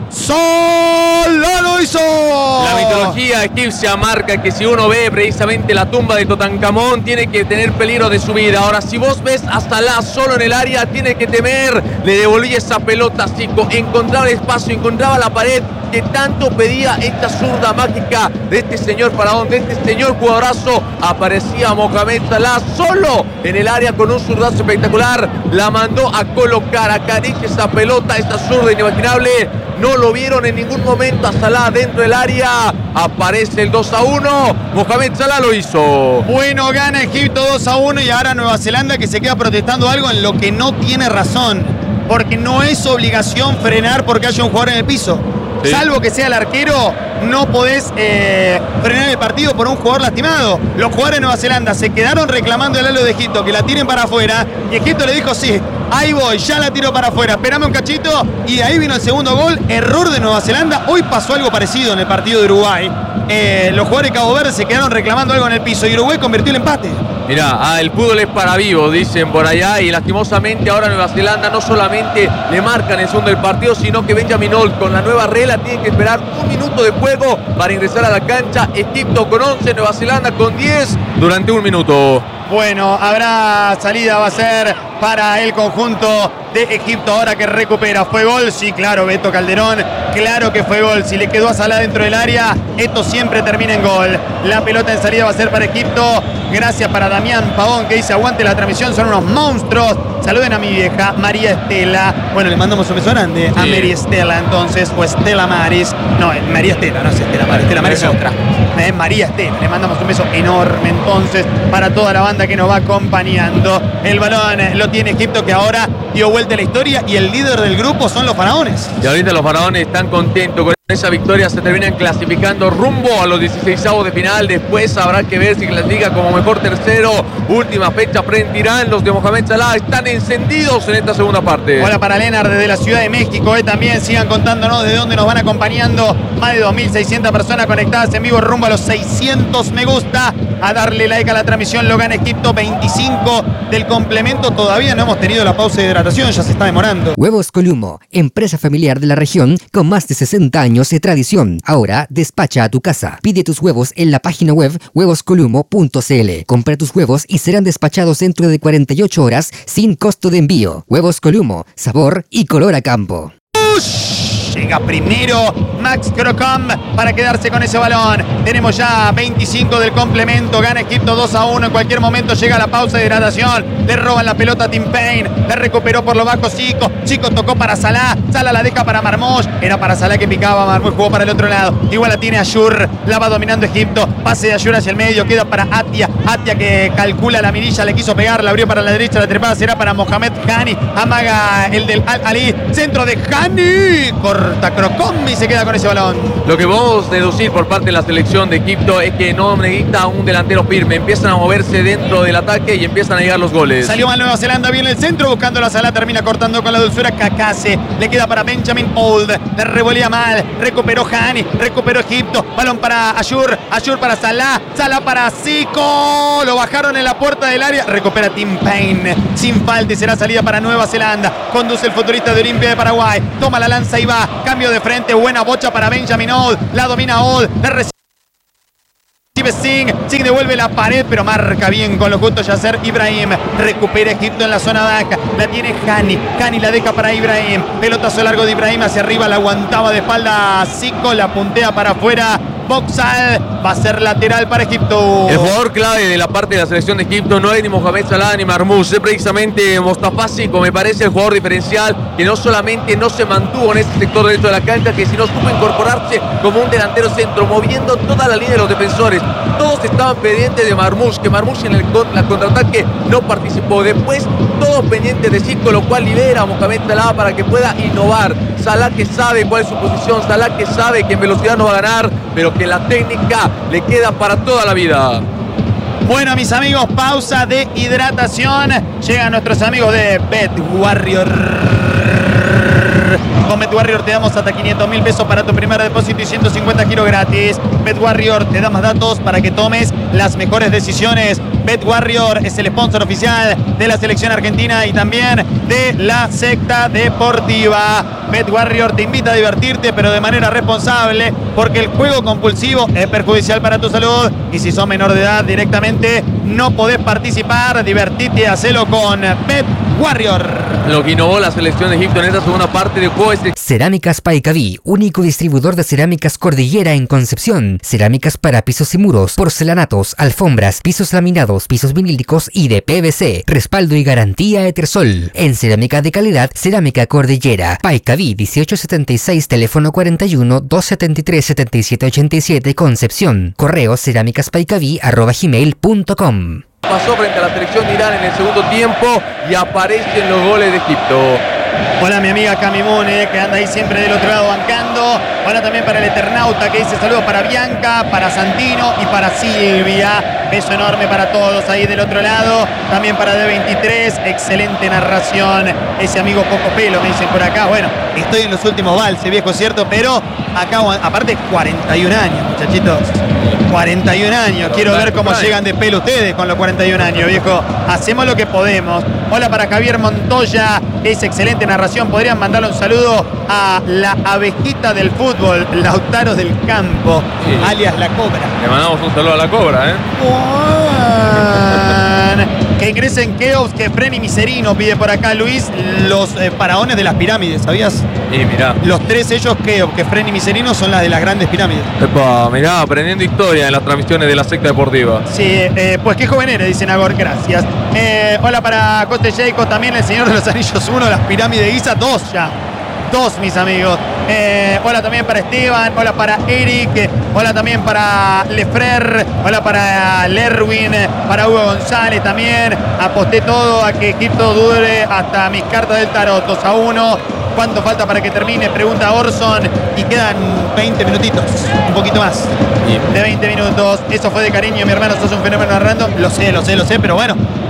Salah lo hizo! La mitología egipcia marca que si uno ve precisamente la tumba de Tutankamón, tiene que tener peligro de su vida. Ahora, si vos ves a Salah solo en el área, tiene que temer. Le devolvía esa pelota a Zico, encontraba el espacio, encontraba la pared que tanto pedía esta zurda mágica de este señor faraón, de este señor jugadorazo. Aparecía Mohamed Salah solo en el área con un zurdazo espectacular. La mandó a colocar, acaricia esa pelota, esta zurda inimaginable. No lo vieron en ningún momento a Salah dentro del área. Aparece el dos a uno. Mohamed Salah lo hizo. Bueno, gana Egipto dos a uno y ahora Nueva Zelanda, que se queda protestando algo en lo que no tiene razón. Porque no es obligación frenar porque haya un jugador en el piso. Sí. Salvo que sea el arquero, no podés eh, frenar el partido por un jugador lastimado. Los jugadores de Nueva Zelanda se quedaron reclamando el halo de Egipto, que la tiren para afuera, y Egipto le dijo: sí, ahí voy, ya la tiro para afuera, esperame un cachito. Y de ahí vino el segundo gol, error de Nueva Zelanda. Hoy pasó algo parecido en el partido de Uruguay. Eh, los jugadores de Cabo Verde se quedaron reclamando algo en el piso y Uruguay convirtió el empate. Mirá, ah, el fútbol es para vivos, dicen por allá, y lastimosamente ahora Nueva Zelanda no solamente le marcan el segundo del partido, sino que Benjamin Holt con la nueva regla tiene que esperar un minuto de juego para ingresar a la cancha. Egipto con once, Nueva Zelanda con diez durante un minuto. Bueno, habrá salida, va a ser para el conjunto de Egipto ahora que recupera. ¿Fue gol? Sí, claro, Beto Calderón. Claro que fue gol. Si le quedó a Salah dentro del área, esto siempre termina en gol. La pelota en salida va a ser para Egipto. Gracias para Damián Pavón, que dice: aguante la transmisión, son unos monstruos. Saluden a mi vieja María Estela. Bueno, le mandamos un beso grande sí. a María Estela, entonces, o Estela Maris. No, es María Estela, no es Estela Maris. Estela Maris es otra. Es María Estela. Le mandamos un beso enorme entonces para toda la banda que nos va acompañando. El balón lo tiene Egipto, que ahora dio vuelta a la historia, y el líder del grupo son los faraones. Y ahorita los faraones están contentos con esa victoria, se terminan clasificando rumbo a los dieciseisavos de final. Después habrá que ver si clasifica como mejor tercero. Última fecha frente a Irán. Los de Mohamed Salah están encendidos en esta segunda parte. Hola para Leonard desde la Ciudad de México. Eh, también sigan contándonos de dónde nos van acompañando. Más de dos mil seiscientas personas conectadas en vivo rumbo a los seiscientos me gusta. A darle like a la transmisión. Lo gana Egipto, veinticinco del complemento. Todavía no hemos tenido la pausa de hidratación. hidratación, ya se está demorando. Huevos Columo, empresa familiar de la región con más de sesenta años de tradición. Ahora despacha a tu casa. Pide tus huevos en la página web huevos columo punto c l. Compra tus huevos y serán despachados dentro de cuarenta y ocho horas sin costo de envío. Huevos Columo, sabor y color a campo. Llega primero Max Crocom para quedarse con ese balón. Tenemos ya veinticinco del complemento. Gana Egipto dos a uno. En cualquier momento llega la pausa de hidratación. Le roban la pelota a Tim Payne. La recuperó por lo bajo Zico. Zico tocó para Salah. Salah la deja para Marmoush. Era para Salah que picaba. Marmoush jugó para el otro lado. Igual la tiene Ayur. La va dominando Egipto. Pase de Ayur hacia el medio. Queda para Atia. Atia que calcula la mirilla. Le quiso pegar. La abrió para la derecha. La trepada será para Mohamed Hani. Amaga el del Al-Ali. Centro de Hani. Corta Crocom y se queda con ese balón. Lo que podemos deducir por parte de la selección de Egipto es que no necesita un delantero firme. Empiezan a moverse dentro del ataque y empiezan a llegar los goles. Salió mal Nueva Zelanda, viene el centro buscando la Salah, termina cortando con la dulzura Kakase. Le queda para Benjamin Old. Le revolía mal. Recuperó Hani. Recuperó Egipto. Balón para Ayur. Ayur para Salah. Salah para Zico. Lo bajaron en la puerta del área. Recupera Tim Payne. Sin falta y será salida para Nueva Zelanda. Conduce el futurista de Olimpia de Paraguay. Toma la lanza y va. Cambio de frente. Buena bocha para Benjamin Old. La domina Old. Le recibe Singh. Singh devuelve la pared, pero marca bien con lo justo Yasser Ibrahim. Recupera Egipto en la zona D A C. La tiene Hani. Hani la deja para Ibrahim. Pelotazo largo de Ibrahim hacia arriba. La aguantaba de espalda Zico. La puntea para afuera. Boxal va a ser lateral para Egipto. El jugador clave de la parte de la selección de Egipto no es ni Mohamed Salah ni Marmoush, es precisamente Mostafa Zico. Me parece el jugador diferencial que no solamente no se mantuvo en este sector derecho de la cancha, que sino supo incorporarse como un delantero centro, moviendo toda la línea de los defensores. Todos estaban pendientes de Marmoush, que Marmoush en el la contraataque no participó. Después todos pendientes de Zico, lo cual libera a Mohamed Salah para que pueda innovar. Salah que sabe cuál es su posición, Salah que sabe que en velocidad no va a ganar, pero que la técnica le queda para toda la vida. Bueno, mis amigos, pausa de hidratación. Llegan nuestros amigos de Bet Warrior. Con Bet Warrior te damos hasta quinientos mil pesos para tu primer depósito y ciento cincuenta giros gratis. Bet Warrior te da más datos para que tomes las mejores decisiones. Bet Warrior es el sponsor oficial de la selección argentina y también de la secta deportiva. Bet Warrior te invita a divertirte, pero de manera responsable, porque el juego compulsivo es perjudicial para tu salud y si sos menor de edad directamente no podés participar. Divertite, hacelo con Bet Warrior. Lo que innovó la selección de Egipto en esta segunda parte del juego es el... Cerámicas Paicaví, único distribuidor de cerámicas Cordillera en Concepción. Cerámicas para pisos y muros, porcelanatos, alfombras, pisos laminados, pisos vinílicos y de P V C. Respaldo y garantía Etersol. En cerámica de calidad, Cerámica Cordillera. Paicaví dieciocho setenta y seis, teléfono cuarenta y uno, doscientos setenta y tres, setenta y siete ochenta y siete, Concepción. Correo cerámicaspaicaví arroba gmail punto com. Pasó frente a la selección de Irán en el segundo tiempo y aparecen los goles de Egipto. Hola mi amiga Camimone, que anda ahí siempre del otro lado bancando. Hola también para el Eternauta, que dice saludos para Bianca, para Santino y para Silvia. Beso enorme para todos ahí del otro lado. También para D veintitrés, excelente narración. Ese amigo Coco Pelo, me dicen por acá. Bueno, estoy en los últimos valses, viejo, cierto, pero acá, aparte, cuarenta y un años, muchachitos. cuarenta y un años. Quiero ver cómo llegan de pelo ustedes con los cuarenta y un años, viejo. Hacemos lo que podemos. Hola para Javier Montoya, que es excelente narración. Podrían mandarle un saludo a la abejita del fútbol, Lautaro del Campo, sí, alias La Cobra. Le mandamos un saludo a La Cobra, ¿eh? Juan. Que ingresen Keops, que Freni Miserino pide por acá Luis. Los eh, faraones de las pirámides, ¿sabías? Sí, mirá. Los tres ellos, Keops, que Freni Miserino, son las de las grandes pirámides. Epa, mirá, aprendiendo historia en las transmisiones de la secta deportiva. Sí, eh, pues qué joven eres, dice Nagor, gracias. Eh, hola para Coste Jacob, también el Señor de los Anillos uno, las pirámides de Giza, dos ya. Dos, mis amigos. Eh, hola también para Esteban, hola para Eric, hola también para Lefrer, hola para Lerwin, para Hugo González también. Aposté todo a que Egipto dure hasta mis cartas del tarot, dos a uno. ¿Cuánto falta para que termine? Pregunta Orson. Y quedan veinte minutitos, un poquito más de veinte minutos. Eso fue de cariño, mi hermano, sos un fenómeno narrando. Lo sé, lo sé, lo sé, pero bueno,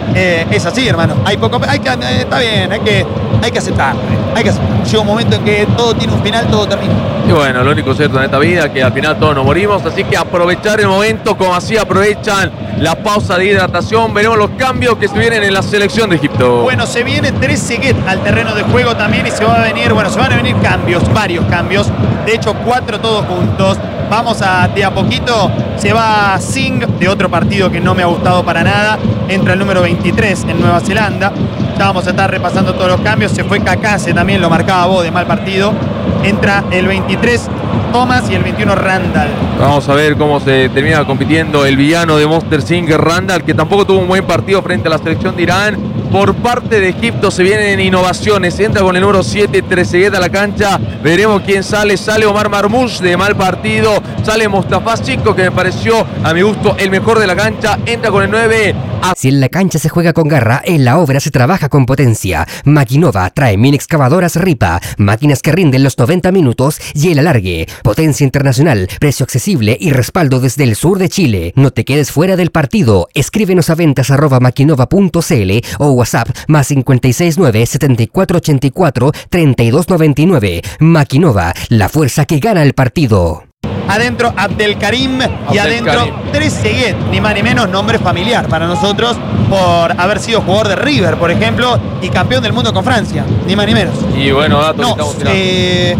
Eh, es así, hermano. Hay poco, hay que, eh, está bien, hay que, hay que aceptarlo. Hay que aceptarlo. Llega un momento en que todo tiene un final, todo termina. Y bueno, lo único cierto en esta vida es que al final todos nos morimos, así que aprovechar el momento como así aprovechan la pausa de hidratación. Veremos los cambios que se vienen en la selección de Egipto. Bueno, se viene Trezeguet al terreno de juego también y se va a venir, bueno, se van a venir cambios, varios cambios. De hecho, cuatro todos juntos. Vamos a, de a poquito, se va Singh de otro partido que no me ha gustado para nada. Entra el número veintitrés en Nueva Zelanda. Ya vamos a estar repasando todos los cambios. Se fue Kakase, también lo marcaba vos, de mal partido. Entra el veintitrés Thomas y el veintiuno Randall. Vamos a ver cómo se termina compitiendo el villano de Monster Singh, Randall, que tampoco tuvo un buen partido frente a la selección de Irán. Por parte de Egipto se vienen innovaciones. Entra con el número siete, Trezeguet a la cancha. Veremos quién sale. Sale Omar Marmoush de mal partido. Sale Mostafa Chico, que me pareció, a mi gusto, el mejor de la cancha. Entra con el nueve. Si en la cancha se juega con garra, en la obra se trabaja con potencia. Maquinova trae mini excavadoras Ripa, máquinas que rinden los noventa minutos y el alargue. Potencia internacional, precio accesible y respaldo desde el sur de Chile. No te quedes fuera del partido. Escríbenos a ventas arroba maquinova punto cl o WhatsApp más cinco seis nueve, siete cuatro ocho cuatro, tres dos nueve nueve. Maquinova, la fuerza que gana el partido. Adentro Abdelkarim y Abdelkarim. adentro Trezeguet, ni más ni menos, nombre familiar para nosotros por haber sido jugador de River, por ejemplo, y campeón del mundo con Francia, ni más ni menos. Y bueno, datos que No, estamos tirando. eh,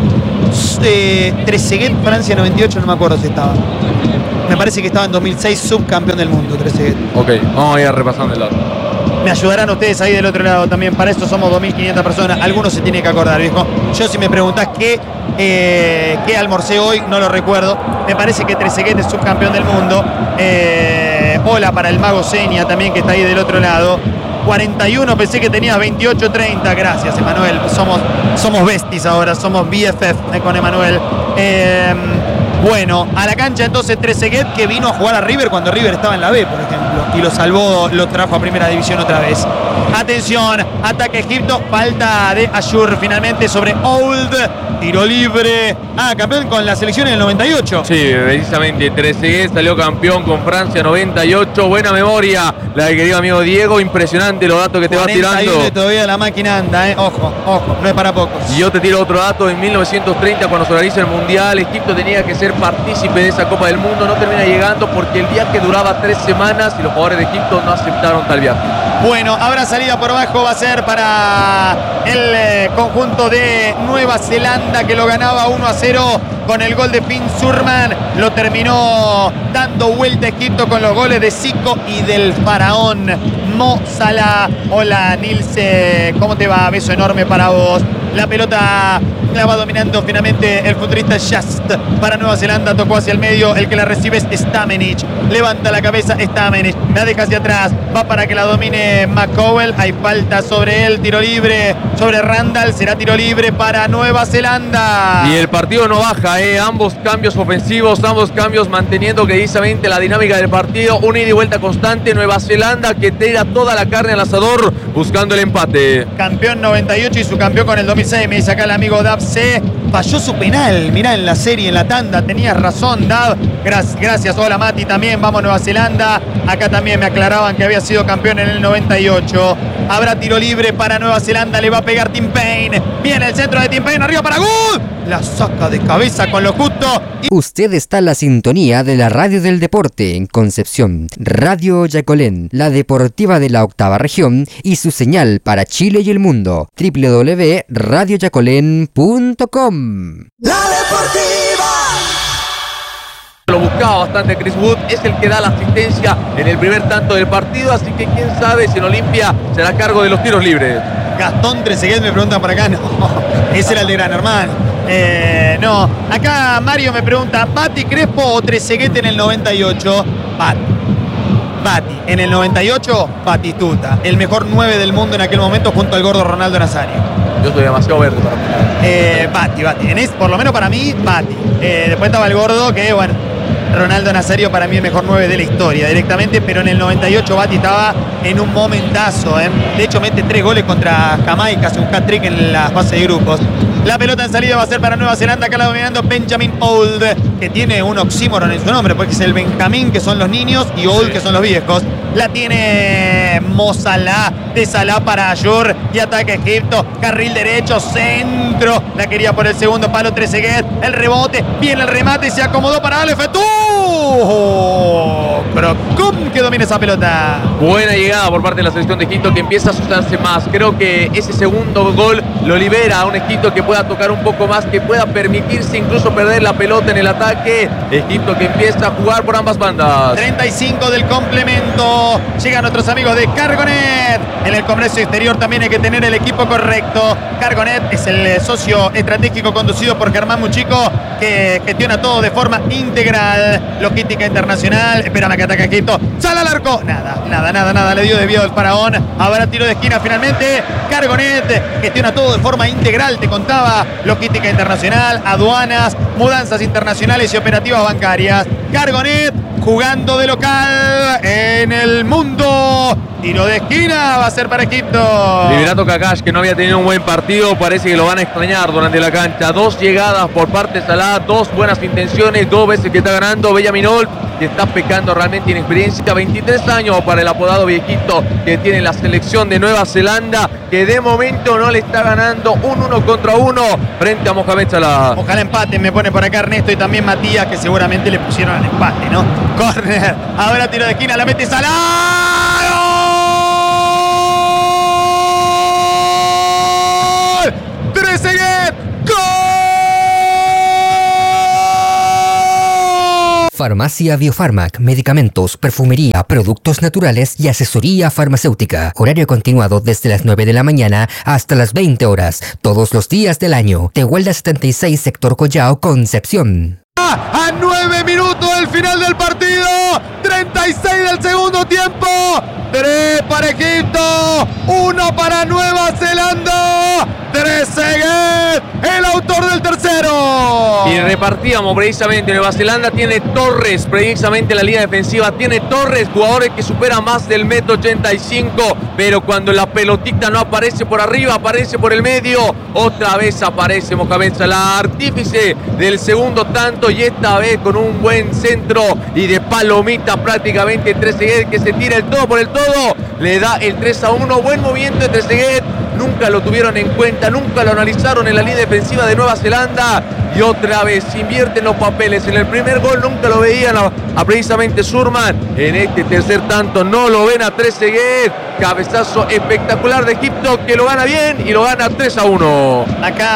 eh, Trezeguet, Francia noventa y ocho, no me acuerdo si estaba. Me parece que estaba en dos mil seis subcampeón del mundo, Trezeguet. Ok, vamos a ir repasando el dato. Me ayudarán ustedes ahí del otro lado también. Para esto somos dos mil quinientas personas. Algunos se tienen que acordar, viejo. Yo, si me preguntás qué, eh, qué almorcé hoy, no lo recuerdo. Me parece que Trezeguet es subcampeón del mundo. Eh, hola para el mago Senia también, que está ahí del otro lado. cuarenta y uno, pensé que tenías veintiocho treinta. Gracias, Emanuel. Somos, somos besties ahora, somos B F F con Emanuel. Eh, bueno, a la cancha entonces Trezeguet, que vino a jugar a River cuando River estaba en la B, por ejemplo, y lo salvó, lo trajo a primera división otra vez. Atención, ataque Egipto, falta de Ashur finalmente sobre Old, tiro libre. Ah, campeón con la selección en el noventa y ocho. Sí, precisamente Trezeguet salió campeón con Francia noventa y ocho. Buena memoria la del querido amigo Diego. Impresionante los datos que te va cuarenta y uno tirando. y todavía la máquina anda, eh. Ojo, ojo, no es para pocos. Y yo te tiro otro dato. En mil novecientos treinta, cuando se organiza el Mundial, Egipto tenía que ser partícipe de esa Copa del Mundo. No termina llegando porque el viaje duraba tres semanas y los jugadores de Egipto no aceptaron tal viaje. Bueno, habrá salida por abajo, va a ser para el eh, conjunto de Nueva Zelanda, que lo ganaba uno a cero con el gol de Finn Surman. Lo terminó dando vuelta Egipto con los goles de Zico y del faraón Mo Salah. Hola Nilce, ¿cómo te va? Beso enorme para vos. La pelota la va dominando finalmente el futurista Just para Nueva Zelanda. Tocó hacia el medio, el que la recibe es Stamenic. Levanta la cabeza Stamenic, la deja hacia atrás, va para que la domine McCowell. Hay falta sobre él, tiro libre sobre Randall. Será tiro libre para Nueva Zelanda. Y el partido no baja, ¿eh? Ambos cambios ofensivos, ambos cambios manteniendo precisamente la dinámica del partido. Una ida y vuelta constante. Nueva Zelanda que tira toda la carne al asador buscando el empate. Campeón noventa y ocho y su campeón con el dos mil seis. Me dice acá el amigo Dab C. Falló su penal. Mirá en la serie, en la tanda. Tenías razón, Dab. Gracias, gracias. Hola, Mati. También vamos a Nueva Zelanda. Acá también me aclaraban que había sido campeón en el noventa y ocho. Habrá tiro libre para Nueva Zelanda. Le va a pegar Tim Payne. Viene el centro de Tim Payne. Arriba para Good. La saca de cabeza con lo justo. Y Usted está en la sintonía de la Radio del Deporte en Concepción. Radio Yacolén, la deportiva de la octava región y su señal para Chile y el mundo. doble u doble u doble u punto radio yacolén punto com. La Deportiva. Lo buscaba bastante Chris Wood, es el que da la asistencia en el primer tanto del partido, así que quién sabe si en Olimpia será a cargo de los tiros libres. Gastón Trezeguet me pregunta por acá. No, ese era el de Gran Hermano. Eh, no, acá Mario me pregunta, ¿Bati Crespo o Trezeguet en el noventa y ocho? Bati. Bati. En el noventa y ocho, Batistuta. El mejor nueve del mundo en aquel momento junto al gordo Ronaldo Nazario. Yo estoy demasiado verde para opinar. Eh, Bati, Bati. En es, por lo menos para mí, Bati. Eh, después estaba el gordo, que bueno, Ronaldo Nazario para mí el mejor nueve de la historia directamente, pero en el noventa y ocho Bati estaba en un momentazo. ¿eh? De hecho, mete tres goles contra Jamaica, hace un hat-trick en la fase de grupos. La pelota en salida va a ser para Nueva Zelanda, acá la dominando Benjamin Old, que tiene un oxímoron en su nombre, porque es el Benjamín, que son los niños, y Old, que son los viejos. La tiene Mo Salah. De Salah para Ayur. Y ataca Egipto. Carril derecho. Centro. La quería por el segundo palo Trezeguet. El rebote. Viene el remate. Se acomodó para Ale Fetú. Pero ¿cómo que domina esa pelota? Buena llegada por parte de la selección de Egipto, que empieza a asustarse más. Creo que ese segundo gol lo libera a un Egipto que pueda tocar un poco más, que pueda permitirse incluso perder la pelota en el ataque. Egipto que empieza a jugar por ambas bandas. treinta y cinco del complemento. Llegan nuestros amigos de Cargonet. En el comercio exterior también hay que tener el equipo correcto. Cargonet es el socio estratégico conducido por Germán Muchico, que gestiona todo de forma integral. Logística internacional. Espérame que ataca Egipto. Sale al arco. Nada, nada, nada, nada. Le dio desviado el faraón. Habrá tiro de esquina finalmente. Cargonet gestiona todo de forma integral. Te contaba. Logística internacional, aduanas, mudanzas internacionales y operativas bancarias. Cargonet jugando de local en el mundo. Tiro de esquina va a ser para Egipto. Liberato Kakash, que no había tenido un buen partido, parece que lo van a extrañar durante la cancha. Dos llegadas por parte de Salah, dos buenas intenciones, dos veces que está ganando Bellaminol, que está pecando realmente inexperiencia. veintitrés años para el apodado viejito que tiene la selección de Nueva Zelanda, que de momento no le está ganando un uno contra uno frente a Mohamed Salah. Ojalá empate, me pone por acá Ernesto y también Matías, que seguramente le pusieron al empate, ¿no? Corner, ahora tiro de esquina, la mete Salah. Trezeguet, ¡gol! Farmacia Biofarmac, medicamentos, perfumería, productos naturales y asesoría farmacéutica. Horario continuado desde las nueve de la mañana hasta las veinte horas, todos los días del año. Tehuelda setenta y seis, sector Collao, Concepción. A nueve minutos del final del partido, treinta y seis del segundo tiempo. tres para Egipto, uno para Nueva Zelanda. Trezeguet, el autor del tercero. Y repartíamos precisamente. Nueva Zelanda tiene Torres, precisamente la línea defensiva. Tiene Torres, jugadores que superan más del metro ochenta y cinco. Pero cuando la pelotita no aparece por arriba, aparece por el medio. Otra vez aparece Mohamed Salah, artífice del segundo tanto. Y esta vez con un buen centro y de palomita prácticamente Trezeguet, que se tira el todo por el todo. Le da el tres a uno. Buen movimiento de Trezeguet. Nunca lo tuvieron en cuenta, nunca lo analizaron en la línea defensiva de Nueva Zelanda. Y otra vez invierten los papeles. En el primer gol nunca lo veían a, a precisamente Surman. En este tercer tanto no lo ven a Trezeguet. Cabezazo espectacular de Egipto, que lo gana bien y lo gana tres a uno.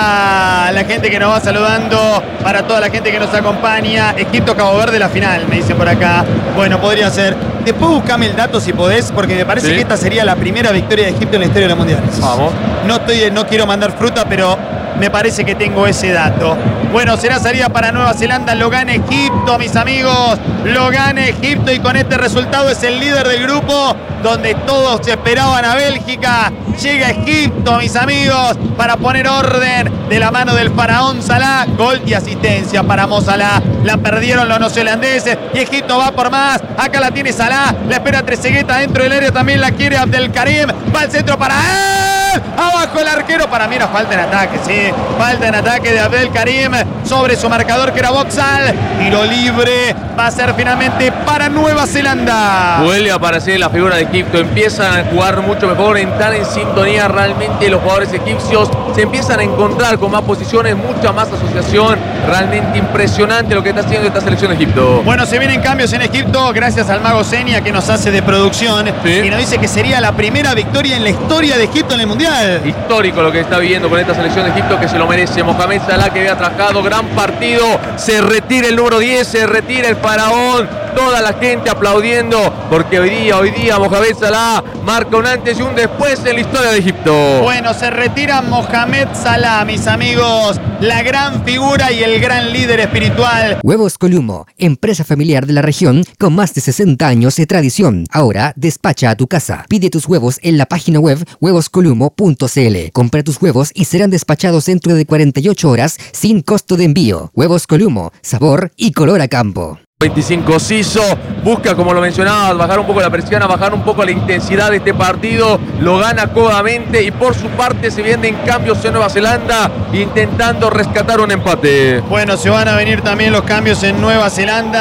Acá la gente que nos va saludando, para toda la gente que nos acompaña. Egipto, Cabo Verde, la final, me dicen por acá. Bueno, podría ser. Después buscame el dato si podés, porque me parece ¿Sí? que esta sería la primera victoria de Egipto en la historia de los mundiales. Vamos. No estoy, no quiero mandar fruta, pero me parece que tengo ese dato. Bueno, será salida para Nueva Zelanda. Lo gana Egipto, mis amigos. Lo gana Egipto y con este resultado es el líder del grupo, donde todos esperaban a Bélgica. Llega Egipto, mis amigos, para poner orden de la mano del faraón Salah. Gol y asistencia para Mo Salah. La perdieron los neozelandeses y Egipto va por más. Acá la tiene Salah. La espera Trezeguet dentro del área. También la quiere Abdelkarim. Va al centro para él. Abajo el arquero. Para mí era falta en ataque, sí. Falta en ataque de Abdelkarim sobre su marcador, que era Boxall. Tiro libre va a ser finalmente para Nueva Zelanda. Vuelve a aparecer la figura de Egipto. Empiezan a jugar mucho mejor, entrar en sintonía. Realmente los jugadores egipcios se empiezan a encontrar con más posiciones, mucha más asociación. Realmente impresionante lo que está haciendo esta selección de Egipto. Bueno, se vienen cambios en Egipto gracias al mago Senia, que nos hace de producción, sí, y nos dice que sería la primera victoria en la historia de Egipto en el Mundial. Histórico lo que está viviendo con esta selección de Egipto, que se lo merece. Mohamed Salah, que había atracado gran partido. Se retira el número diez, se retira el faraón. Toda la gente aplaudiendo, porque hoy día, hoy día Mohamed Salah marca un antes y un después en la historia de Egipto. Bueno, se retira Mohamed Salah, mis amigos, la gran figura y el gran líder espiritual. Huevos Columo, empresa familiar de la región con más de sesenta años de tradición. Ahora despacha a tu casa. Pide tus huevos en la página web huevos columo punto c l. Compra tus huevos y serán despachados dentro de cuarenta y ocho horas sin costo de envío. Huevos Columo, sabor y color a campo. veinticinco Siso busca, como lo mencionabas, bajar un poco la presión, bajar un poco la intensidad de este partido. Lo gana cómodamente y por su parte se vienen cambios en Nueva Zelanda intentando rescatar un empate. Bueno, se van a venir también los cambios en Nueva Zelanda.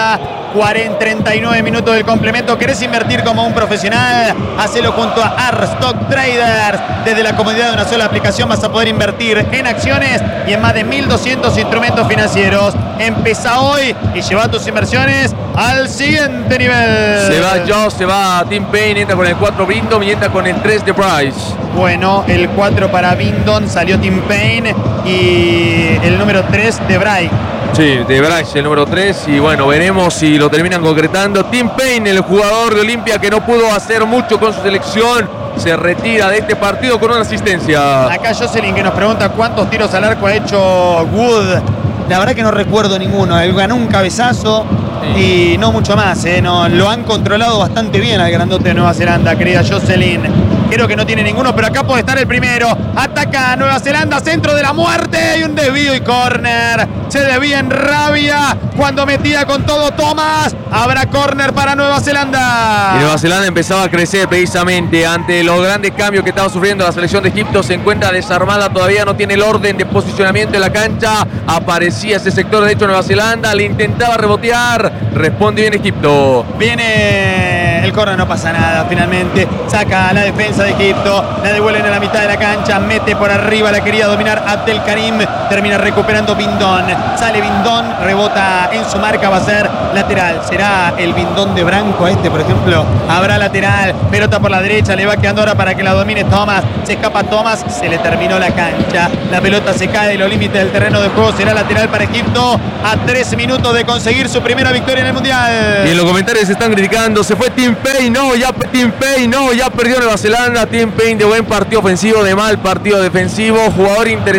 cuarenta, treinta y nueve minutos del complemento. ¿Querés invertir como un profesional? Hacelo junto a Arstock Traders. Desde la comodidad de una sola aplicación vas a poder invertir en acciones y en más de mil doscientos instrumentos financieros. Empezá hoy y lleva tus inversiones al siguiente nivel. Se va Josh, se va Tim Payne, entra con el cuatro Bindon y entra con el tres de Price. Bueno, el cuatro para Bindon, salió Tim Payne y el número tres de Bray. Sí, de Bryce, el número tres, y bueno, veremos si lo terminan concretando. Tim Payne, el jugador de Olimpia que no pudo hacer mucho con su selección, se retira de este partido con una asistencia. Acá Jocelyn que nos pregunta cuántos tiros al arco ha hecho Wood. La verdad que no recuerdo ninguno. Él ganó un cabezazo sí. y no mucho más. ¿eh? No, lo han controlado bastante bien al grandote de Nueva Zelanda, querida Jocelyn. Creo que no tiene ninguno, pero acá puede estar el primero. Ataca a Nueva Zelanda, centro de la muerte y un desvío y córner. Se desvía en rabia cuando metía con todo Thomas. Habrá córner para Nueva Zelanda. Y Nueva Zelanda empezaba a crecer precisamente ante los grandes cambios que estaba sufriendo la selección de Egipto. Se encuentra desarmada, todavía no tiene el orden de posicionamiento en la cancha. Aparecía ese sector derecho de Nueva Zelanda, le intentaba rebotear. Responde bien Egipto. Viene el córner, no pasa nada finalmente. Saca a la defensa de Egipto, la devuelven a la mitad de la cancha, mete por arriba, la quería dominar Abdelkarim, termina recuperando Bindon, sale Bindon, rebota en su marca, va a ser lateral. ¿Será el Bindon de Branco este, por ejemplo? Habrá lateral, pelota por la derecha, le va quedando ahora para que la domine Thomas, se escapa Thomas, se le terminó la cancha, la pelota se cae de los límites del terreno de juego, será lateral para Egipto a tres minutos de conseguir su primera victoria en el Mundial. Y en los comentarios se están criticando, se fue Tim Payne, no, ya Tim Payne, no, ya perdió Nueva Zelanda. Tim Payne de buen partido ofensivo, de mal partido defensivo, jugador interesante.